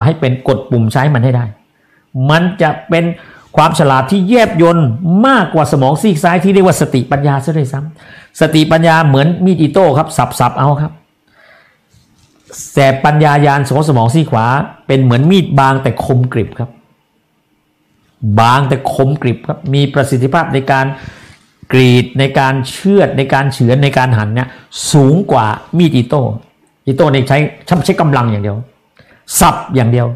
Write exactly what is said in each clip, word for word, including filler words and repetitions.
ให้เป็นกดปุ่มใช้มันให้ได้มันจะเป็นความฉลาดที่แยบยลมากกว่าสมองซีกซ้ายที่เรียกว่าสติปัญญาซะด้วยซ้ำสติปัญญาเหมือนมีดอิโต้ครับสับๆเอาครับแต่ปัญญายาณของสมองซีกขวาเป็นเหมือนมีดบางแต่คมกริบครับบางแต่คมกริบครับมีประสิทธิภาพในการกรีดในการเชือดในการเฉือนในการหั่นเนี่ยสูงกว่ามีดอิโต้อิโต้เนี่ยใช้ใช้กำลังอย่างเดียวสับอย่างเดียว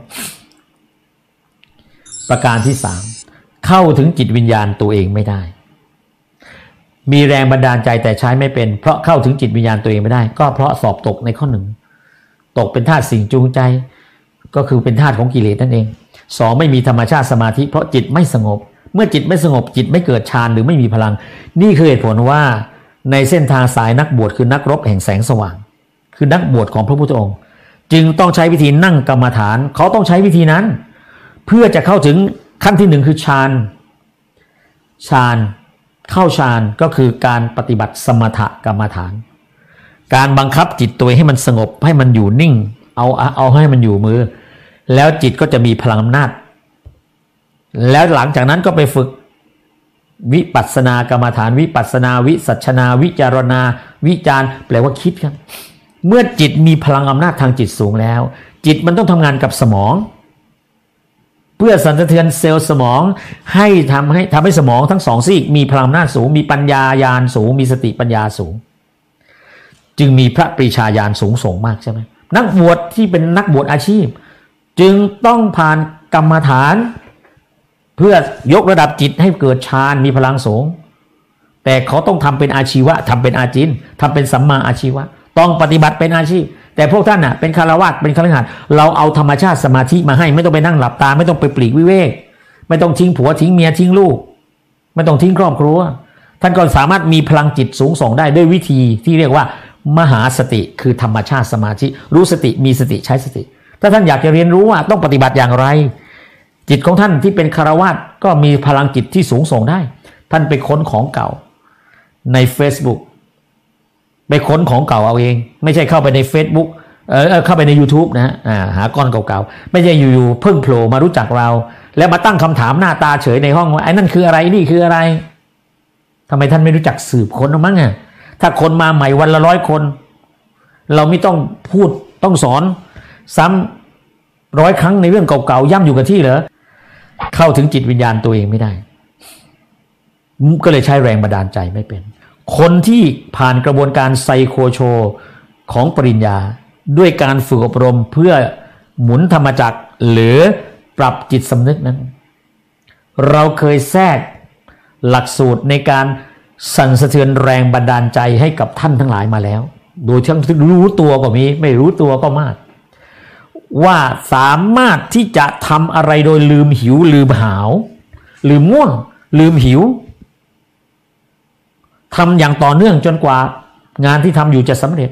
ประการที่สามเข้าถึงจิตวิญญาณตัวเองไม่ได้มีแรงบันดาลใจแต่ใช้ไม่เป็นเพราะเข้าถึงจิตวิญญาณตัวเองไม่ได้ก็เพราะสอบตกในข้อหนึ่งตกเป็นธาตุสิ่งจูงใจก็คือเป็นธาตุของกิเลสนั่นเองสองไม่มีธรรมชาติสมาธิเพราะจิตไม่สงบเมื่อจิตไม่สงบจิตไม่เกิดฌานหรือไม่มีพลังนี่คือเหตุผลว่าในเส้นทางสายนักบวชคือนักรบแห่งแสงสว่างคือนักบวชของพระพุทธองค์จึงต้องใช้วิธีนั่งกรรมฐานเขาต้องใช้วิธีนั้นเพื่อจะเข้าถึงขั้นที่หนึ่งคือฌานฌานเข้าฌานก็คือการปฏิบัติสมถกรรมฐานการบังคับจิตตัวให้มันสงบให้มันอยู่นิ่งเอาเอาให้มันอยู่มือแล้วจิตก็จะมีพลังอำนาจแล้วหลังจากนั้นก็ไปฝึกวิปัสสนากรรมฐานวิปัสสนาวิสัชนาวิจารณาวิจารแปลว่าคิดครับเมื่อจิตมีพลังอำนาจทางจิตสูงแล้วจิตมันต้องทำงานกับสมองเพื่อสั่นสะเทือนเซลล์สมองให้ทำให้ทำให้สมองทั้งสองซีกมีพลังอำนาจสูงมีปัญญาญาณสูงมีสติปัญญาสูงจึงมีพระปรีชาญาณสูงส่งมากใช่ไหมนักบวชที่เป็นนักบวชอาชีพจึงต้องผ่านกรรมฐานเพื่อยกระดับจิตให้เกิดฌานมีพลังสูงแต่เขาต้องทำเป็นอาชีวะทำเป็นอาจินทำเป็นสัมมาอาชีวะต้องปฏิบัติเป็นอาชีพแต่พวกท่านน่ะเป็นคฤหัสถ์เป็นคฤหัสถ์เราเอาธรรมชาติสมาธิมาให้ไม่ต้องไปนั่งหลับตาไม่ต้องไปปลีกวิเวกไม่ต้องทิ้งผัวทิ้งเมียทิ้งลูกไม่ต้องทิ้งครอบครัวท่านก็สามารถมีพลังจิตสูงส่งได้ด้วยวิธีที่เรียกว่ามหาสติคือธรรมชาติสมาธิรู้สติมีสติใช้สติถ้าท่านอยากจะเรียนรู้ว่าต้องปฏิบัติอย่างไรจิตของท่านที่เป็นคฤหัสถ์ก็มีพลังจิตที่สูงส่งได้ท่านไปค้นของเก่าใน Facebook ไปค้นของเก่าเอาเองไม่ใช่เข้าไปใน Facebook เออเข้าไปใน YouTube นะฮะอ่าหาก้อนเก่าๆไม่ใช่อยู่ๆเพิ่งโผล่มารู้จักเราแล้วมาตั้งคำถามหน้าตาเฉยในห้องว่าไอ้นั่นคืออะไรนี่คืออะไรทำไมท่านไม่รู้จักสืบค้นหรือมั้งอ่ะถ้าคนมาใหม่วันละร้อยคนเราไม่ต้องพูดต้องสอนซ้ำร้อยครั้งในเรื่องเก่าๆย่ำอยู่กับที่เหรอเข้าถึงจิตวิญญาณตัวเองไม่ได้ก็เลยใช้แรงบันดาลใจไม่เป็นคนที่ผ่านกระบวนการไซโคโชของปริญญาด้วยการฝึกอบรมเพื่อหมุนธรรมจักรหรือปรับจิตสำนึกนั้นเราเคยแทรกหลักสูตรในการสั่นสะเทือนแรงบันดาลใจให้กับท่านทั้งหลายมาแล้วโดยทั้งรู้ตัวก็มีไม่รู้ตัวก็มากว่าสามารถที่จะทำอะไรโดยลืมหิวลืมหาวลืมง่วงลืมหิวทำอย่างต่อเนื่องจนกว่างานที่ทำอยู่จะสำเร็จ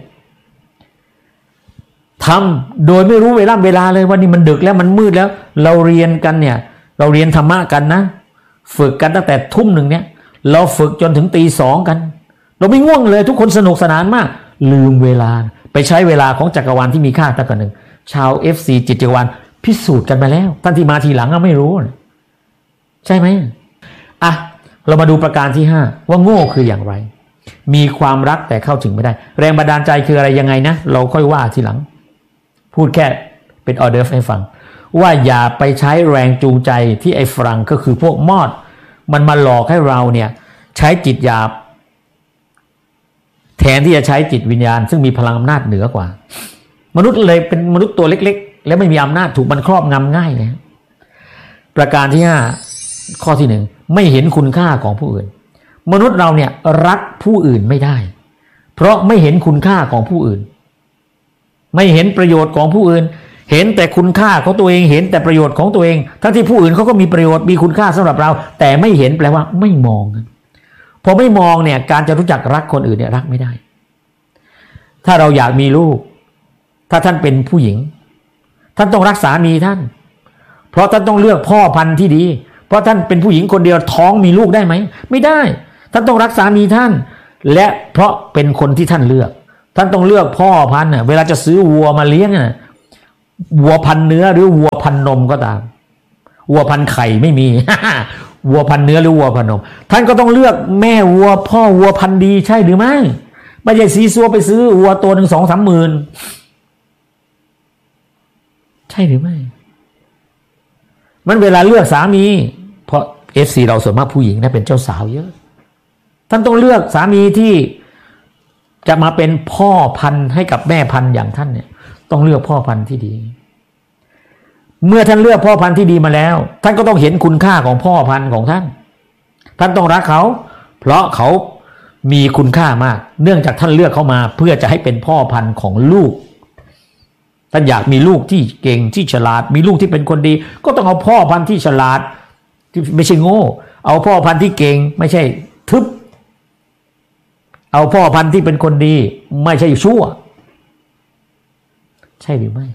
ทำโดยไม่รู้เวลาเวลาเลยว่านี่มันดึกแล้วมันมืดแล้วเราเรียนกันเนี่ยเราเรียนธรรมะกันนะฝึกกันตั้งแต่ทุ่มหนึ่งเนี่ยเราฝึกจนถึงตีสองกันเราไม่ง่วงเลยทุกคนสนุกสนานมากลืมเวลาไปใช้เวลาของจักรวาลที่มีค่าตั้งแต่หนึ่งชาว เอฟ ซี จิตจักรวาลพิสูจน์กันมาแล้วท่านที่มาทีหลังก็ไม่รู้ใช่ไหมอ่ะเรามาดูประการที่ห้าว่าโง่คืออย่างไรมีความรักแต่เข้าถึงไม่ได้แรงบันดาลใจคืออะไรยังไงนะเราค่อยว่าทีหลังพูดแค่เป็นออเดอร์ฟให้ฟังว่าอย่าไปใช้แรงจูงใจที่ไอ้ฝรั่งก็คือพวกมอดมันมาหลอกให้เราเนี่ยใช้จิตหยาบแทนที่จะใช้จิตวิญญาณซึ่งมีพลังอำนาจเหนือกว่ามนุษย์เลยเป็นมนุษย์ตัวเล็กๆและไม่มีอำนาจถูกมันครอบงำง่ายเลยประการที่ห้าข้อที่หนึ่งไม่เห็นคุณค่าของผู้อื่นมนุษย์เราเนี่ยรักผู้อื่นไม่ได้เพราะไม่เห็นคุณค่าของผู้อื่นไม่เห็นประโยชน์ของผู้อื่นเห็นแต่คุณค่าของตัวเองเห็นแต่ประโยชน์ของตัวเองทั้งที่ผู้อื่นเขาก็มีประโยชน์มีคุณค่าสำหรับเราแต่ไม่เห็นแปลว่าไม่มองพอไม่มองเนี่ยการจะรู้จักรักคนอื่นเนี่ยรักไม่ได้ถ้าเราอยากมีลูกถ้าท่านเป็นผู้หญิงท่านต้องรักสามีท่านเพราะท่านต้องเลือกพ่อพันธุ์ที่ดีเพราะท่านเป็นผู้หญิงคนเดียวท้องมีลูกได้ไหมไม่ได้ท่านต้องรักสามีท่านและเพราะเป็นคนที่ท่านเลือกท่านต้องเลือกพ่อพันธุ์น่ะเวลาจะซื้อวัวมาเลี้ยงน่ะวัวพันเนื้อหรือวัวพันนมก็ตามวัวพันไข่ไม่มี วัวพันเนื้อหรือวัวพันนมท่านก็ต้องเลือกแม่วัวพ่อวัวพันดีใช่หรือไม่ไม่ใช่ซีซัวไปซื้อวัวตัวหนึ่งสองสามหมื่นใช่หรือไม่มันเวลาเลือกสามีเพราะเอฟซีเราส่วนมากผู้หญิงนะเป็นเจ้าสาวเยอะท่านต้องเลือกสามีที่จะมาเป็นพ่อพันธุ์ให้กับแม่พันธุ์อย่างท่านเนี่ยต้องเลือกพ่อพันธุ์ที่ดีเมื่อท่านเลือกพ่อพันธุ์ที่ดีมาแล้วท่านก็ต้องเห็นคุณค่าของพ่อพันธุ์ของท่านท่านต้องรักเขาเพราะเขามีคุณค่ามากเนื่องจากท่านเลือกเขามาเพื่อจะให้เป็นพ่อพันธุ์ของลูกท่านอยากมีลูกที่เก่งที่ฉลาดมีลูกที่เป็นคนดีก็ต้องเอาพ่อพันธุ์ที่ฉลาดที่ไม่ใช่โง่เอาพ่อพันธุ์ที่เก่งไม่ใช่ทึบเอาพ่อพันธุ์ที่เป็นคนดีไม่ใช่ชั่วใช่หรือไม่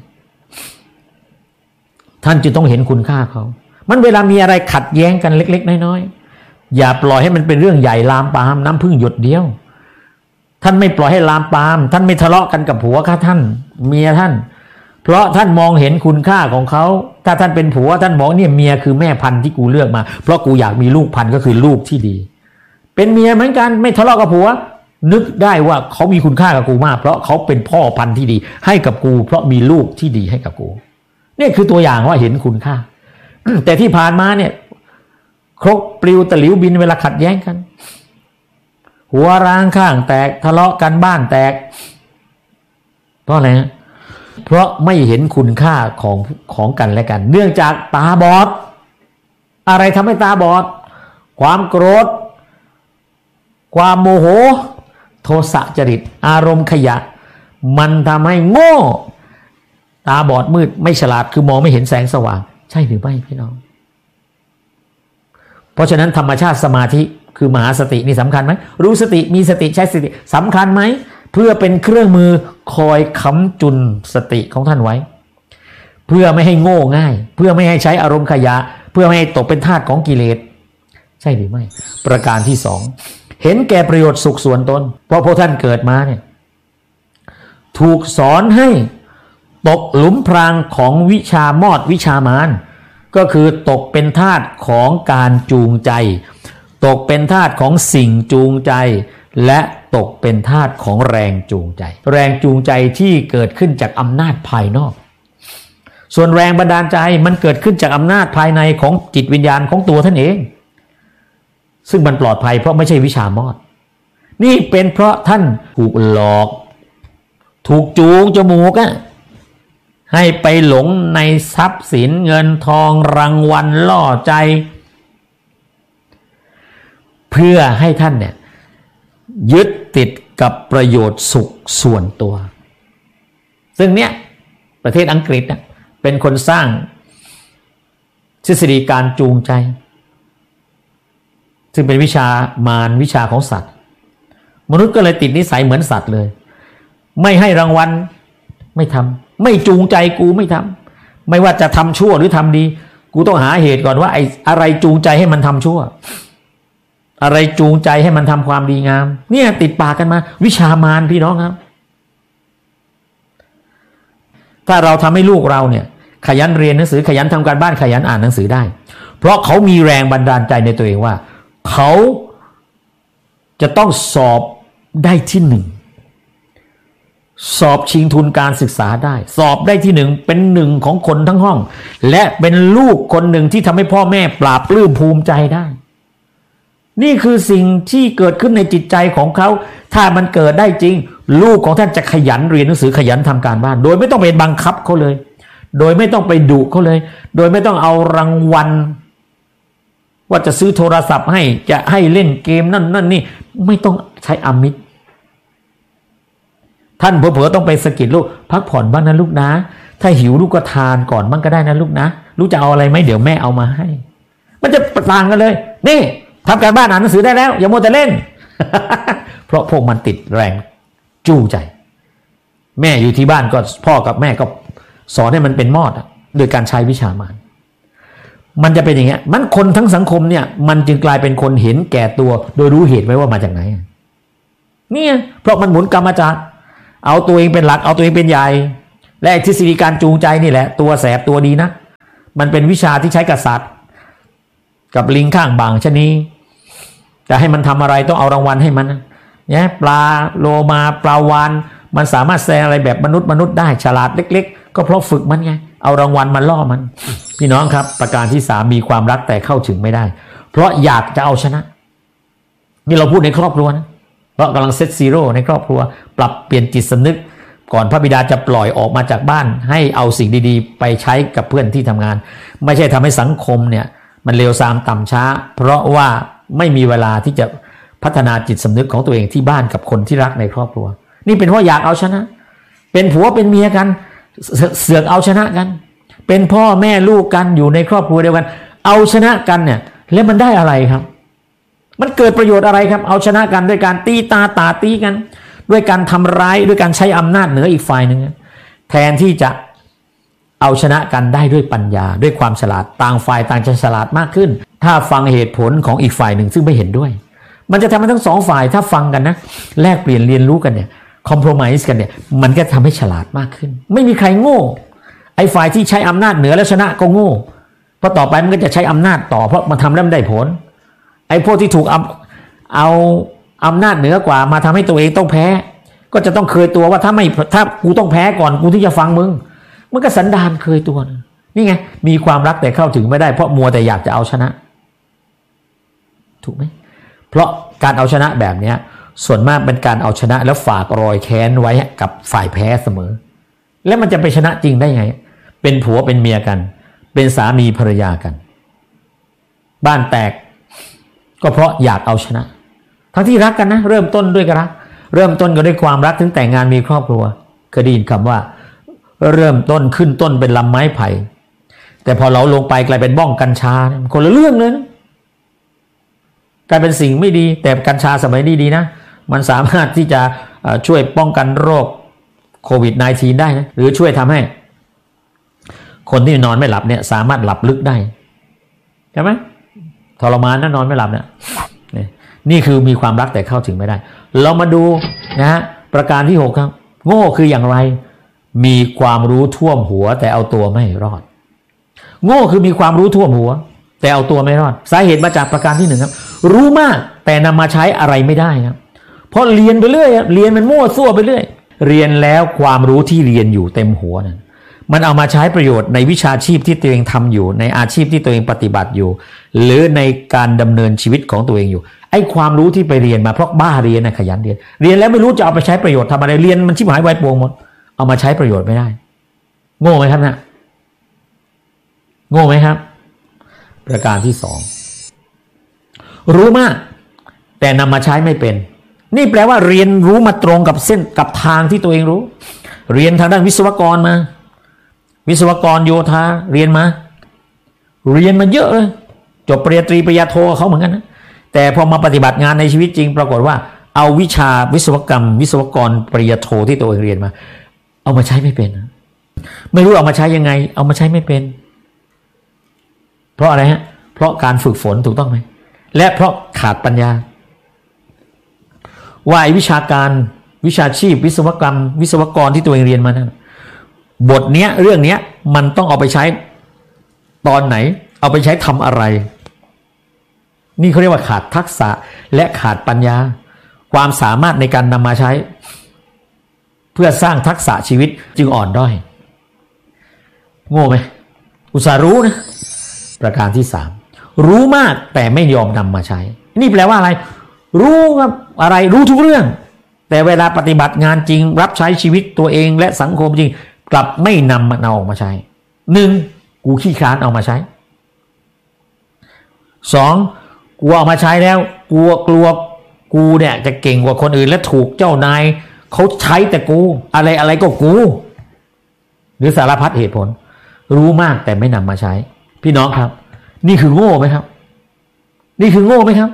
ท่านจะต้องเห็นคุณค่าเขามันเวลามีอะไรขัดแย้งกันเล็กๆน้อยๆอย่าปล่อยให้มันเป็นเรื่องใหญ่ลามปามน้ำพึ่งหยดเดียวท่านไม่ปล่อยให้ลามปามท่านไม่ทะเลาะกันกับผัวค่ะท่านเมียท่านเพราะท่านมองเห็นคุณค่าของเขาถ้าท่านเป็นผัวท่านมองเนี่ยเมียคือแม่พันธุ์ที่กูเลือกมาเพราะกูอยากมีลูกพันธุ์ก็คือลูกที่ดีเป็นเมียเหมือนกันไม่ทะเลาะกับผัวนึกได้ว่าเขามีคุณค่ากับกูมากเพราะเขาเป็นพ่อพันธุ์ที่ดีให้กับกูเพราะมีลูกที่ดีให้กับกูนี่คือตัวอย่างว่าเห็นคุณค่า แต่ที่ผ่านมาเนี่ยครกปลิวตะหลิวบินเวลาขัดแย้งกันหัวร้างข้างแตกทะเลาะกันบ้านแตกเพราะอะไรฮะเพราะไม่เห็นคุณค่าของของกันและกันเนื่องจากตาบอดอะไรทำให้ตาบอดความโกรธความโมโหโทสะจริตอารมณ์ขยะมันทำให้โง่ตาบอดมืดไม่ฉลาดคือมองไม่เห็นแสงสว่างใช่หรือไม่พี่น้องเพราะฉะนั้นธรรมชาติสมาธิคือมหาสตินี่สำคัญไหมรู้สติมีสติใช้สติสำคัญไหมเพื่อเป็นเครื่องมือคอยค้ำจุนสติของท่านไว้เพื่อไม่ให้โง่ง่ายเพื่อไม่ให้ใช้อารมณ์ขยะเพื่อไม่ให้ตกเป็นทาสของกิเลสใช่หรือไม่ประการที่สองเห็นแก่ประโยชน์สุขส่วนตนเพราะพวกท่านเกิดมาเนี่ยถูกสอนให้ตกหลุมพรางของวิชามอดวิชามารก็คือตกเป็นทาสของการจูงใจตกเป็นทาสของสิ่งจูงใจและตกเป็นทาสของแรงจูงใจแรงจูงใจที่เกิดขึ้นจากอำนาจภายนอกส่วนแรงบันดาลใจมันเกิดขึ้นจากอำนาจภายในของจิตวิญญาณของตัวท่านเองซึ่งมันปลอดภัยเพราะไม่ใช่วิชามอดนี่เป็นเพราะท่านถูกหลอกถูกจูงจมูกอะให้ไปหลงในทรัพย์สินเงินทองรางวัลล่อใจเพื่อให้ท่านเนี่ยยึดติดกับประโยชน์สุขส่วนตัวซึ่งเนี่ยประเทศอังกฤษเนี่ยเป็นคนสร้างทฤษฎีการจูงใจซึ่งเป็นวิชามารวิชาของสัตว์มนุษย์ก็เลยติดนิสัยเหมือนสัตว์เลยไม่ให้รางวัลไม่ทำไม่จูงใจกูไม่ทำไม่ว่าจะทำชั่วหรือทำดีกูต้องหาเหตุก่อนว่าไอ้อะไรจูงใจให้มันทำชั่วอะไรจูงใจให้มันทำความดีงามเนี่ยติดปากกันมาวิชามารพี่น้องครับถ้าเราทำให้ลูกเราเนี่ยขยันเรียนหนังสือขยันทำการบ้านขยันอ่านหนังสือได้เพราะเขามีแรงบันดาลใจในตัวเองว่าเขาจะต้องสอบได้ที่หนึ่งสอบชิงทุนการศึกษาได้สอบได้ที่หนึ่งเป็นหนึ่งของคนทั้งห้องและเป็นลูกคนหนึ่งที่ทำให้พ่อแม่ปราบปลื้มภูมิใจได้นี่คือสิ่งที่เกิดขึ้นในจิตใจของเขาถ้ามันเกิดได้จริงลูกของท่านจะขยันเรียนหนังสือขยันทำการบ้านโดยไม่ต้องไปบังคับเขาเลยโดยไม่ต้องไปดุเขาเลยโดยไม่ต้องเอารางวัลว่าจะซื้อโทรศัพท์ให้จะให้เล่นเกมนั่นนั่นนี่ไม่ต้องใช้อามิตรท่านเผลอๆต้องไปสะกิดลูกพักผ่อนบ้างนะลูกนะถ้าหิวลูกก็ทานก่อนบ้างก็ได้นะลูกนะลูกจะเอาอะไรไหมเดี๋ยวแม่เอามาให้มันจะต่างกันเลยนี่ทำการบ้านอ่านหนังสือได้แล้วอย่ามัวแต่เล่น เพราะพวกมันติดแรงจูงใจแม่อยู่ที่บ้านก็พ่อกับแม่ก็สอนให้มันเป็นมอดโดยการใช้วิชามารมันจะเป็นอย่างเงี้ยมันคนทั้งสังคมเนี่ยมันจึงกลายเป็นคนเห็นแก่ตัวโดยรู้เหตุไว้ว่ามาจากไหนเนี่ยเพราะมันหมุนกรรมจักรเอาตัวเองเป็นหลักเอาตัวเองเป็นใหญ่และทฤษฎีการจูงใจนี่แหละตัวแสบตัวดีนะมันเป็นวิชาที่ใช้กับสัตว์กับลิงข้างบางชนีจะให้มันทำอะไรต้องเอารางวัลให้มันเนี่ยปลาโลมาปลาวานมันสามารถแสดงอะไรแบบมนุษย์มนุษย์ได้ฉลาดเล็กๆก็เพราะฝึกมันไงเอารางวัลมันล่อมันพี่น้องครับประการที่สามมีความรักแต่เข้าถึงไม่ได้เพราะอยากจะเอาชนะนี่เราพูดในครอบครัวนะเพราะกำลังเซตซีโร่ในครอบครัวปรับเปลี่ยนจิตสำนึกก่อนพระบิดาจะปล่อยออกมาจากบ้านให้เอาสิ่งดีๆไปใช้กับเพื่อนที่ทำงานไม่ใช่ทำให้สังคมเนี่ยมันเลวทรามต่ำช้าเพราะว่าไม่มีเวลาที่จะพัฒนาจิตสำนึกของตัวเองที่บ้านกับคนที่รักในครอบครัวนี่เป็นเพราะอยากเอาชนะเป็นผัวเป็นเมียกันเสือกเอาชนะกันเป็นพ่อแม่ลูกกันอยู่ในครอบครัวเดียวกันเอาชนะกันเนี่ยแล้วมันได้อะไรครับมันเกิดประโยชน์อะไรครับเอาชนะกันด้วยการตีตาตาตีกันด้วยการทำร้ายด้วยการใช้อำนาจเหนืออีกฝ่ายหนึ่งแทนที่จะเอาชนะกันได้ด้วยปัญญาด้วยความฉลาดต่างฝ่ายต่างจะฉลาดมากขึ้นถ้าฟังเหตุผลของอีกฝ่ายหนึ่งซึ่งไม่เห็นด้วยมันจะทำให้ทั้งสองฝ่ายถ้าฟังกันนะแลกเปลี่ยนเรียนรู้กันเนี่ยคอมโพรไมซ์กันเนี่ยมันก็ทำให้ฉลาดมากขึ้นไม่มีใครโง่ไอ้ฝ่ายที่ใช้อำนาจเหนือแล้วชนะก็โง่เพราะต่อไปมันก็จะใช้อำนาจต่อเพราะมันทำแล้วมันได้ผลไอ้พวกที่ถูกเอาเอาอำนาจเหนือกว่ามาทำให้ตัวเองต้องแพ้ก็จะต้องเคยตัวว่าถ้าไม่ถ้ากูต้องแพ้ก่อนกูที่จะฟังมึงมันก็สันดานเคยตัวนะนี่ไงมีความรักแต่เข้าถึงไม่ได้เพราะมัวแต่อยากจะเอาชนะถูกไหมเพราะการเอาชนะแบบนี้ส่วนมากเป็นการเอาชนะแล้วฝากรอยแค้นไว้กับฝ่ายแพ้เสมอแล้วมันจะไปชนะจริงได้ไงเป็นผัวเป็นเมียกันเป็นสามีภรรยากันบ้านแตกก็เพราะอยากเอาชนะทั้งที่รักกันนะเริ่มต้นด้วยกันรักเริ่มต้นก็ด้วยความรักถึงแต่งงานมีครอบครัวเคยได้ยินคำว่าเริ่มต้นขึ้นต้นเป็นลำไม้ไผ่แต่พอเราลงไปกลายเป็นบ้องกัญชาคนละเรื่องเลยนะกลายเป็นสิ่งไม่ดีแต่กัญชาสมัยนี้ดีนะมันสามารถที่จะช่วยป้องกันโรคโควิด สิบเก้า ได้นะหรือช่วยทำให้คนที่นอนไม่หลับเนี่ยสามารถหลับลึกได้ใช่ไหมทรมานนะนอนไม่หลับเนี่ยนี่คือมีความรักแต่เข้าถึงไม่ได้เรามาดูนะฮะประการที่หกครับโง่คืออย่างไรมีความรู้ท่วมหัวแต่เอาตัวไม่รอดโง่คือมีความรู้ท่วมหัวแต่เอาตัวไม่รอดสาเหตุมาจากประการที่หนึ่งครับรู้มากแต่นำมาใช้อะไรไม่ได้ครับเพราะเรียนไปเรื่อยเรียนมันมั่วซั่วไปเรื่อยเรียนแล้วความรู้ที่เรียนอยู่เต็มหัวนั้นมันเอามาใช้ประโยชน์ในวิชาชีพที่ตัวเองทำอยู่ในอาชีพที่ตัวเองปฏิบัติอยู่หรือในการดำเนินชีวิตของตัวเองอยู่ไอ้ความรู้ที่ไปเรียนมาเพราะบ้าเรียนนะขยันเรียนเรียนแล้วไม่รู้จะเอาไปใช้ประโยชน์ทำอะไรเรียนมันชิบหายวายป่วงหมดเอามาใช้ประโยชน์ไม่ได้โง่ไหมครับนะโง่ไหมครับประการที่สองรู้มากแต่นำมาใช้ไม่เป็นนี่แปลว่าเรียนรู้มาตรงกับเส้นกับทางที่ตัวเองรู้เรียนทางด้านวิศวกรมาวิศวกรโยธาเรียนมาเรียนมาเยอะเลยจบปริญญาตรีปริญญาโทเขาเหมือนกันนะแต่พอมาปฏิบัติงานในชีวิตจริงปรากฏว่าเอาวิชาวิศวกรรมวิศวกรปริญญาโทที่ตัวเองเรียนมาเอามาใช้ไม่เป็นไม่รู้เอามาใช้ยังไงเอามาใช้ไม่เป็นเพราะอะไรฮะเพราะการฝึกฝนถูกต้องไหมและเพราะขาดปัญญาว่าวิชาการวิชาชีพวิศวกรรมวิศวกรที่ตัวเองเรียนมานั้นบทเนี้ยเรื่องเนี้ยมันต้องเอาไปใช้ตอนไหนเอาไปใช้ทำอะไรนี่เขาเรียกว่าขาดทักษะและขาดปัญญาความสามารถในการนำมาใช้เพื่อสร้างทักษะชีวิตจึงอ่อนด้อยโง่ไหมอุตส่าห์รู้นะประการที่สามรู้มากแต่ไม่ยอมนำมาใช้นี่แปลว่าอะไรรู้ครับอะไรรู้ทุกเรื่องแต่เวลาปฏิบัติงานจริงรับใช้ชีวิตตัวเองและสังคมจริงกลับไม่นำมันเอาออกมาใช้หนึ่งกูขี้คร้านเอามาใช้สองกูเอามาใช้แล้วกลัวกลัวกูเนี่ยจะเก่งกว่าคนอื่นและถูกเจ้านายเขาใช้แต่กูอะไรอะไรก็กูหรือสารพัดเหตุผลรู้มากแต่ไม่นำมาใช้พี่น้องครับนี่คือโง่ไหมครับนี่คือโง่ไหมครับ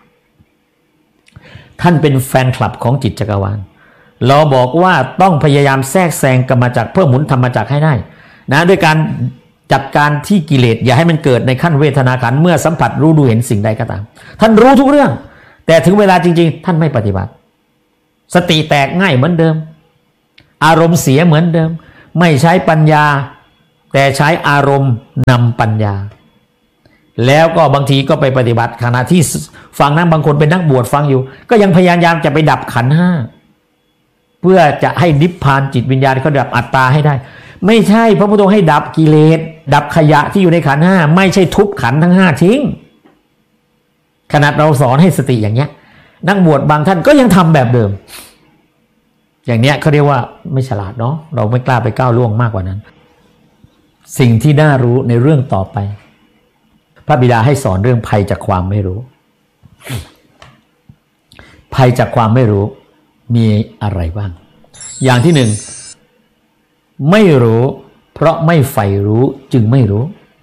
ท่านเป็นแฟนคลับของจิตจักรวาลเราบอกว่าต้องพยายามแทรกแซงกรรมจักรเพื่อหมุนธรรมจักรให้ได้นะด้วยการจัดการที่กิเลสอย่าให้มันเกิดในขั้นเวทนาขันธ์เมื่อสัมผัสรู้ดูเห็นสิ่งใดก็ตามท่านรู้ทุกเรื่องแต่ถึงเวลาจริงๆท่านไม่ปฏิบัติสติแตกง่ายเหมือนเดิมอารมณ์เสียเหมือนเดิมไม่ใช้ปัญญาแต่ใช้อารมณ์นำปัญญาแล้วก็บางทีก็ไปปฏิบัติขณะที่ฟังนั้นบางคนเป็นนักบวชฟังอยู่ก็ยังพยายามจะไปดับขันธ์ห้าเพื่อจะให้นิพพานจิตวิญญาณเขาดับอัตตาให้ได้ไม่ใช่พระพุทธองค์ให้ดับกิเลสดับขยะที่อยู่ในขันธ์ห้าไม่ใช่ทุบขันธ์ทั้งห้าทิ้งขนาดเราสอนให้สติอย่างเนี้ยนักบวชบางท่านก็ยังทำแบบเดิมอย่างเนี้ยเขาเรียกว่าไม่ฉลาดเนาะเราไม่กล้าไปก้าวล่วงมากกว่านั้นสิ่งที่น่ารู้ในเรื่องต่อไปพระบิดาให้สอนเรื่องภัยจากความไม่รู้ภัยจากความไม่รู้มีอะไรบ้างอย่างที่หนึ่งไม่รู้เพราะไม่ใฝ่รู้จึงไม่รู้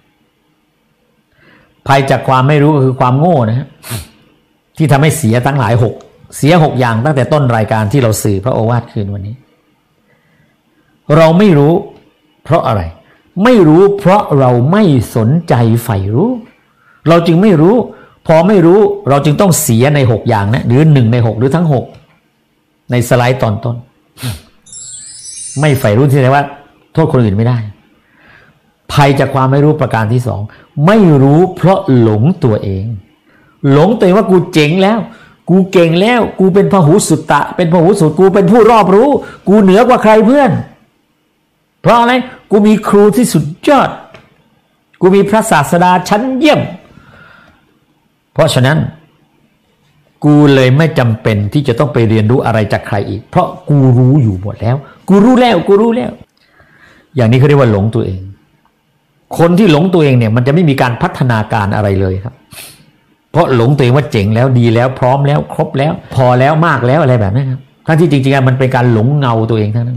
ภัยจากความไม่รู้ก็คือความโง่นะฮะที่ทำให้เสียทั้งหลายหกเสียหกอย่างตั้งแต่ต้นรายการที่เราสื่อพระโอวาทคืนวันนี้เราไม่รู้เพราะอะไรไม่รู้เพราะเราไม่สนใจใฝ่รู้เราจึงไม่รู้พอไม่รู้เราจึงต้องเสียในหกอย่างนะหรือหนึ่งในหกหรือทั้งหกในสไลด์ตอนต้นไม่ใฝ่รู้ที่แปลว่าโทษคนอื่นไม่ได้ภัยจากความไม่รู้ประการที่สองไม่รู้เพราะหลงตัวเองหลงตัวเองว่ากูเจ๋งแล้วกูเก่งแล้วกูเป็นพหุสุตตะเป็นพหุสุตกูเป็นผู้รอบรู้กูเหนือกว่าใครเพื่อนเพราะอะไรกูมีครูที่สุดยอดกูมีพระศาสดาชั้นเยี่ยมเพราะฉะนั้นกูเลยไม่จำเป็นที่จะต้องไปเรียนรู้อะไรจากใครอีกเพราะกูรู้อยู่หมดแล้วกูรู้แล้วกูรู้แล้วอย่างนี้เขาเรียกว่าหลงตัวเองคนที่หลงตัวเองเนี่ยมันจะไม่มีการพัฒนาการอะไรเลยครับเพราะหลงตัวเองว่าเจ๋งแล้วดีแล้วพร้อมแล้วครบแล้วพอแล้วมากแล้วอะไรแบบนี้ครับทั้งที่จริงๆมันเป็นการหลงเงาตัวเองทั้งนั้น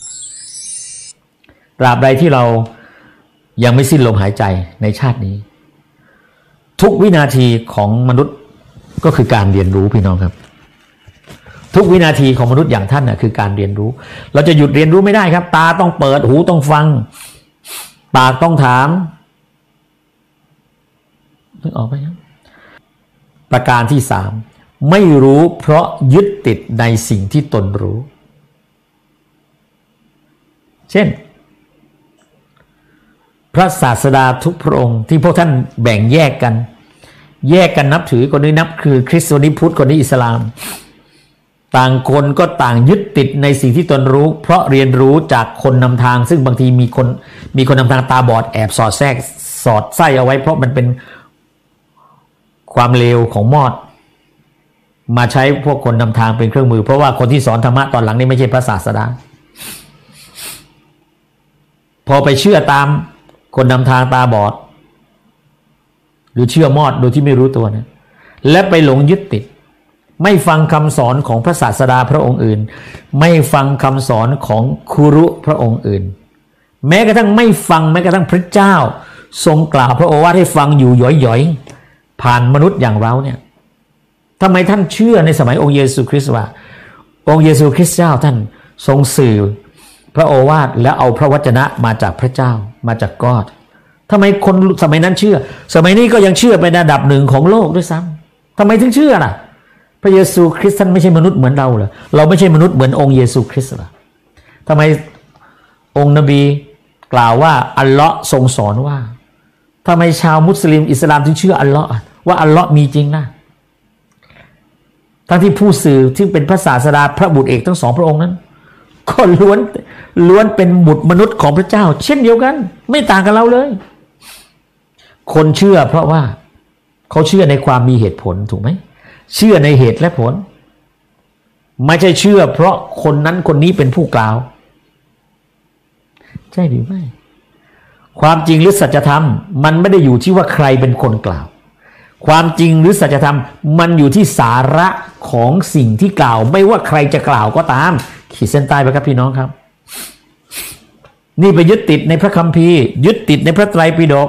ตราบใดที่เรายังไม่สิ้นลมหายใจในชาตินี้ทุกวินาทีของมนุษย์ก็คือการเรียนรู้พี่น้องครับทุกวินาทีของมนุษย์อย่างท่านน่ะคือการเรียนรู้เราจะหยุดเรียนรู้ไม่ได้ครับตาต้องเปิดหูต้องฟังปากต้องถามนึกออกไหมครับประการที่สามไม่รู้เพราะยึดติดในสิ่งที่ตนรู้เช่นพระศาสดาทุกพระองค์ที่พวกท่านแบ่งแยกกันแยกกันนับถือคนนี้นับคือคริสต์คนนี้พุทธคนนี้อิสลามต่างคนก็ต่างยึดติดในสิ่งที่ตนรู้เพราะเรียนรู้จากคนนำทางซึ่งบางทีมีคนมีคนนำทางตาบอดแอบสอดแทรกสอดไส้เอาไว้เพราะมันเป็นความเลวของมอดมาใช้พวกคนนำทางเป็นเครื่องมือเพราะว่าคนที่สอนธรรมะตอนหลังนี่ไม่ใช่พระศาสดาพอไปเชื่อตามคนนำทางตาบอดหรือเชื่อมอดโดยที่ไม่รู้ตัวนะและไปหลงยึดติดไม่ฟังคำสอนของพระศาสดาพระองค์อื่นไม่ฟังคำสอนของครูรุพระองค์อื่นแม้กระทั่งไม่ฟังแม้กระทั่งพระเจ้าทรงกล่าวพระโอวาทให้ฟังอยู่หย่อยๆผ่านมนุษย์อย่างเราเนี่ยทำไมท่านเชื่อในสมัยองค์เยซูคริสต์ว่าองค์เยซูคริสต์เจ้าท่านทรงสื่อพระโอวาทและเอาพระวจนะมาจากพระเจ้ามาจากกอดทำไมคนสมัยนั้นเชื่อสมัยนี้ก็ยังเชื่อเป็นระดับหนึ่งของโลกด้วยซ้ำทำไมถึงเชื่อล่ะพระเยซูคริสต์ท่านไม่ใช่มนุษย์เหมือนเราเหรอเราไม่ใช่มนุษย์เหมือนองค์เยซูคริสต์เหรอทำไมองค์นบีกล่าวว่าอัลเลาะห์ทรงสอนว่าทำไมชาวมุสลิมอิสลามถึงเชื่ออัลเลาะห์ว่าอัลเลาะห์มีจริงนะทั้งที่ผู้สื่อที่เป็นพระศาสดาพระบุตรเอกทั้งสองพระองค์นั้นก็ล้วนล้วนเป็นบุตรมนุษย์ของพระเจ้าเช่นเดียวกันไม่ต่างกับเราเลยคนเชื่อเพราะว่าเขาเชื่อในความมีเหตุผลถูกไหมเชื่อในเหตุและผลไม่ใช่เชื่อเพราะคนนั้นคนนี้เป็นผู้กล่าวใช่หรือไม่ความจริงหรือสัจธรรมมันไม่ได้อยู่ที่ว่าใครเป็นคนกล่าวความจริงหรือสัจธรรมมันอยู่ที่สาระของสิ่งที่กล่าวไม่ว่าใครจะกล่าวก็ตามขีดเส้นใต้ไปครับพี่น้องครับนี่ไปยึดติดในพระคัมภีร์ยึดติดในพระไตรปิฎก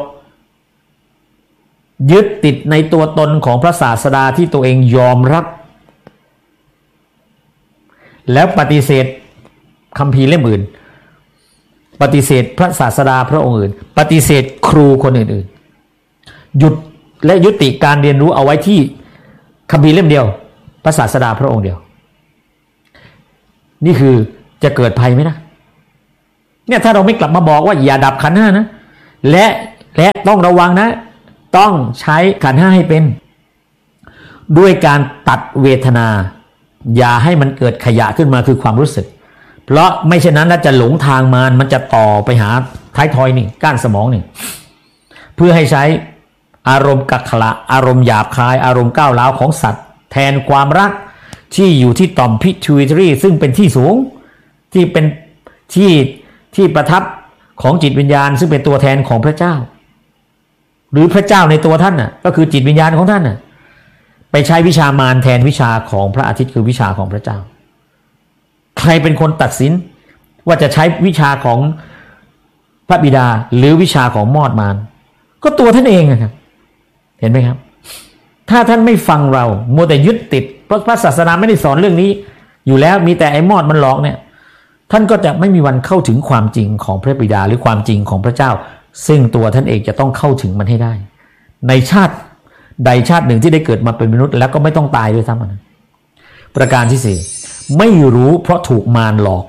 ยึดติดในตัวตนของพระศาสดาที่ตัวเองยอมรับแล้วปฏิเสธคัมภีร์เล่มอื่นปฏิเสธพระศาสดาพระองค์อื่นปฏิเสธครูคนอื่นๆหยุดและยุติการเรียนรู้เอาไว้ที่คัมภีร์เล่มเดียวพระศาสดาพระองค์เดียวนี่คือจะเกิดภัยไหมนะเนี่ยถ้าเราไม่กลับมาบอกว่าอย่าดับขันธ์ห้านะและและต้องระวังนะต้องใช้ขันธ์ห้าให้เป็นด้วยการตัดเวทนาอย่าให้มันเกิดขยะขึ้นมาคือความรู้สึกเพราะไม่เช่นนั้นแล้วจะหลงทางมารมันจะต่อไปหาท้ายทอยนี่ก้านสมองนี่เพื่อให้ใช้อารมณ์กักขระอารมณ์หยาบคายอารมณ์ก้าวร้าวของสัตว์แทนความรักที่อยู่ที่ต่อมพิทูอิทรีซึ่งเป็นที่สูงที่เป็นที่ที่ประทับของจิตวิญญาณซึ่งเป็นตัวแทนของพระเจ้าหรือพระเจ้าในตัวท่านน่ะก็คือจิตวิญญาณของท่านน่ะไปใช้วิชามารแทนวิชาของพระอาทิตย์คือวิชาของพระเจ้าใครเป็นคนตัดสินว่าจะใช้วิชาของพระบิดาหรือวิชาของมอดมารก็ตัวท่านเองนะครับเห็นไหมครับถ้าท่านไม่ฟังเรามัวแต่ยึดติดเพราะพระศาสนาไม่ได้สอนเรื่องนี้อยู่แล้วมีแต่ไอ้มอดมันหลอกเนี่ยท่านก็จะไม่มีวันเข้าถึงความจริงของพระบิดาหรือความจริงของพระเจ้าซึ่งตัวท่านเองจะต้องเข้าถึงมันให้ได้ในชาติใดชาติหนึ่งที่ได้เกิดมาเป็นมนุษย์แล้วก็ไม่ต้องตายด้วยซ้ำนะประการที่สี่ไม่รู้เพราะถูกมารหลอก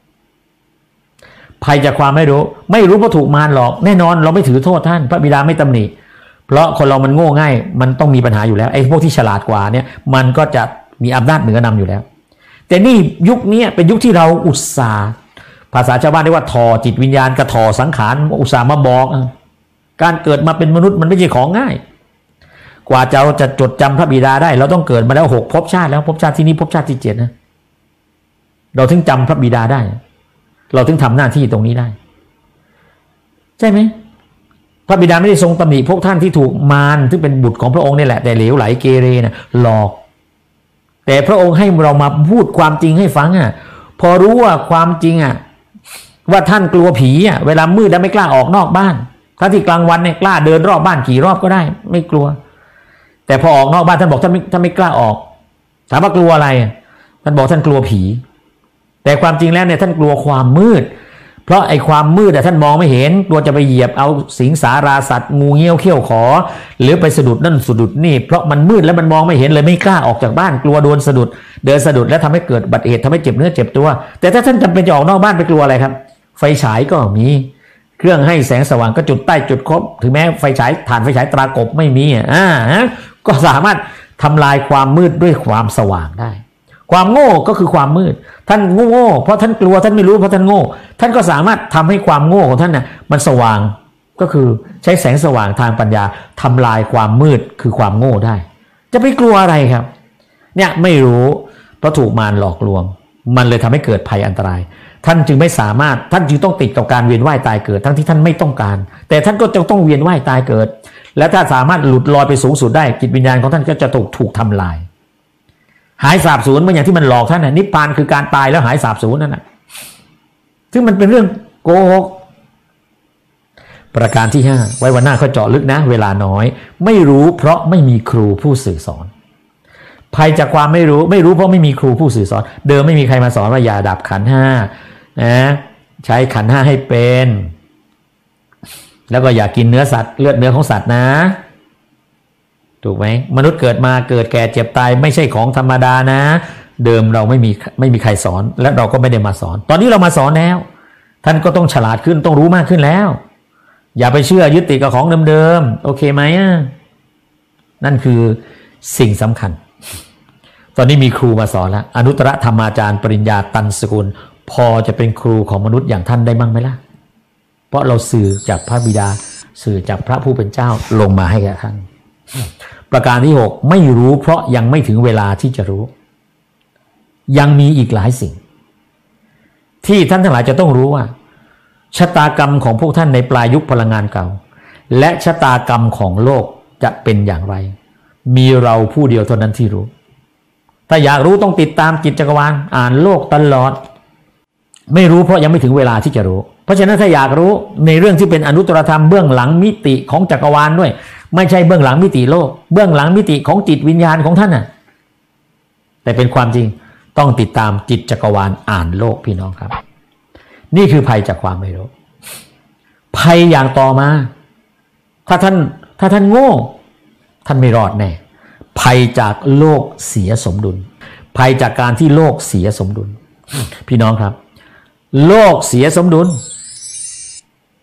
ภัยจากความไม่รู้ไม่รู้เพราะถูกมารหลอกแน่นอนเราไม่ถือโทษท่านพระบิดาไม่ตำหนิเพราะคนเรามันโง่ง่ายมันต้องมีปัญหาอยู่แล้วไอ้พวกที่ฉลาดกว่าเนี่ยมันก็จะมีอำนาจเหนือนำอยู่แล้วแต่นี่ยุคนี้เป็นยุคที่เราอุตส่าห์ภาษาชาวบ้านเรียกว่าถอจิตวิญญาณกระถอสังขารอุตส่าห์มาบอกการเกิดมาเป็นมนุษย์มันไม่ใช่ของง่ายกว่าเราจะจดจำพระบิดาได้เราต้องเกิดมาแล้วหกภพชาติแล้วภพชาติที่นี้ภพชาติที่เจ็ดนะเราถึงจำพระบิดาได้เราถึงทำหน้าที่ตรงนี้ได้ใช่ไหมพระบิดาไม่ได้ทรงตำหนิพวกท่านที่ถูกมารซึ่งเป็นบุตรของพระองค์นี่แหละแต่เหลวไหลเกเรนะหลอกแต่พระองค์ให้เรามาพูดความจริงให้ฟังอ่ะพอรู้ว่าความจริงอ่ะว่าท่านกลัวผีอ่ะเวลามืดแล้วไม่กล้าออกนอกบ้านถ้าที่กลางวันเนี่ยกล้าเดินรอบบ้านกี่รอบก็ได้ไม่กลัวแต่พอออกนอกบ้านท่านบอกท่านไม่ท่านไม่กล้าออกถามว่ากลัวอะไรท่านบอกท่านกลัวผีแต่ความจริงแล้วเนี่ยท่านกลัวความมืดเพราะไอ้ความมืดท่านมองไม่เห็นกลัวจะไปเหยียบเอาสิงสาราสัตว์งูเงี้ยวเขี้ยวขอหรือไปสะดุดนั่นสะดุดนี่เพราะมันมืดแล้วมันมองไม่เห็นเลยไม่กล้าออกจากบ้านกลัวโดนสะดุดเดินสะดุดแล้วทำให้เกิดอุบัติเหตุทำให้เจ็บเนื้อเจ็บตัวแต่ถ้าท่านจำเป็นจะออกนอกบ้านไปกลัวอะไรครับไฟฉายก็มีเครื่องให้แสงสว่างก็จุดใต้จุดครบถึงแม้ไฟฉายถ่านไฟฉายตรากบไม่มีอ่าก็สามารถทำลายความมืดด้วยความสว่างได้ความโง่ก็คือความมืดท่านโง่เพราะท่านกลัวท่านไม่รู้เพราะท่านโง่ท่านก็สามารถทำให้ความโง่ของท่านน่ะมันสว่างก็คือใช้แสงสว่างทางปัญญาทำลายความมืดคือความโง่ได้จะไปกลัวอะไรครับเนี่ยไม่รู้เพราะถูกมารหลอกลวงมันเลยทำให้เกิดภัยอันตรายท่านจึงไม่สามารถท่านจึงต้องติดกับการเวียนว่ายตายเกิดทั้งที่ท่านไม่ต้องการแต่ท่านก็จะต้องเวียนว่ายตายเกิดและถ้าสามารถหลุดลอยไปสูงสุดได้จิตวิญญาณของท่านก็จะถูกถูกทำลายหายสาบสูญเหมือนอย่างที่มันหลอกท่านน่ะนิพพานคือการตายแล้วหายสาบสูญนั่นน่ะซึ่งมันเป็นเรื่องโกหกประการที่ห้าไว้วันหน้าเขาเจาะลึกนะเวลาน้อยไม่รู้เพราะไม่มีครูผู้สื่อสอนภัยจากความไม่รู้ไม่รู้เพราะไม่มีครูผู้สื่อสอนเดิมไม่มีใครมาสอนว่าอย่าดับขันธ์ห้านะใช้ขันธ์ห้าให้เป็นแล้วก็อย่ากินเนื้อสัตว์เลือดเนื้อของสัตว์นะถูกไหมมนุษย์เกิดมาเกิดแก่เจ็บตายไม่ใช่ของธรรมดานะเดิมเราไม่มีไม่มีใครสอนและเราก็ไม่ได้มาสอนตอนนี้เรามาสอนแล้วท่านก็ต้องฉลาดขึ้นต้องรู้มากขึ้นแล้วอย่าไปเชื่อยึดติดกับของเดิมๆโอเคไหมนั่นคือสิ่งสำคัญตอนนี้มีครูมาสอนแล้วอนุตตรธรรมาจารย์ปริญญาตันสกุลพอจะเป็นครูของมนุษย์อย่างท่านได้บ้างไหมล่ะเพราะเราสื่อจากพระบิดาสื่อจากพระผู้เป็นเจ้าลงมาให้แก่ท่านประการที่หกไม่รู้เพราะยังไม่ถึงเวลาที่จะรู้ยังมีอีกหลายสิ่งที่ท่านทั้งหลายจะต้องรู้ว่าชะตากรรมของพวกท่านในปลายยุคพลังงานเก่าและชะตากรรมของโลกจะเป็นอย่างไรมีเราผู้เดียวเท่านั้นที่รู้ถ้าอยากรู้ต้องติดตามจิตจักรวาลอ่านโลกตลอดไม่รู้เพราะยังไม่ถึงเวลาที่จะรู้เพราะฉะนั้นถ้าอยากรู้ในเรื่องที่เป็นอนุตตรธรรมเบื้องหลังมิติของจักรวาลด้วยไม่ใช่เบื้องหลังมิติโลกเบื้องหลังมิติของจิตวิญญาณของท่านน่ะแต่เป็นความจริงต้องติดตามจิตจักรวาลอ่านโลกพี่น้องครับนี่คือภัยจากความไม่รู้ภัยอย่างต่อมาถ้าท่านถ้าท่านโง่ท่านไม่รอดแน่ภัยจากโลกเสียสมดุลภัยจากการที่โลกเสียสมดุลพี่น้องครับโลกเสียสมดุล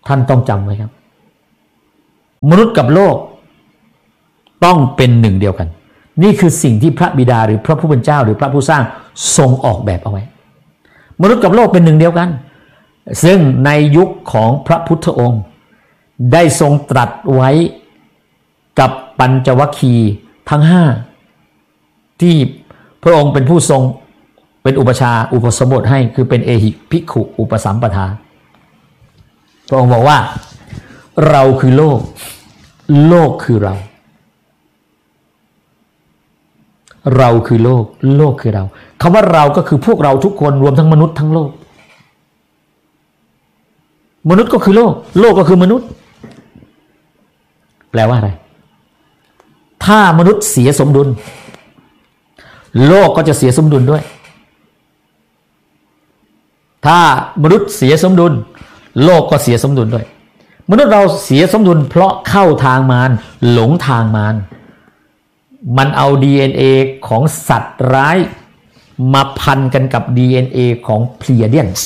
ท่านต้องจำไว้ครับมนุษย์กับโลกต้องเป็นหนึ่งเดียวกันนี่คือสิ่งที่พระบิดาหรือพระผู้เป็นเจ้าหรือพระผู้สร้างทรงออกแบบเอาไว้มนุษย์กับโลกเป็นหนึ่งเดียวกันซึ่งในยุคของพระพุทธองค์ได้ทรงตรัสไว้กับปัญจวัคคีย์ทั้งห้าที่พระองค์เป็นผู้ทรงเป็นอุปชาอุปสมบทให้คือเป็นเอหิภิกขุอุปสัมปทาพระองค์บอกว่าเราคือโลกโลกคือเราเราคือโลกโลกคือเราคำว่าเราก็คือพวกเราทุกคนรวมทั้งมนุษย์ทั้งโลกมนุษย์ก็คือโลกโลกก็คือมนุษย์แปลว่าอะไรถ้ามนุษย์เสียสมดุลโลกก็จะเสียสมดุลด้วยถ้ามนุษย์เสียสมดุลโลกก็เสียสมดุลด้วยมนุษย์เราเสียสมดุลเพราะเข้าทางมารหลงทางมารมันเอา ดี เอ็น เอ ของสัตว์ร้ายมาพันกันกับ ดี เอ็น เอ ของเพลียเดียนส์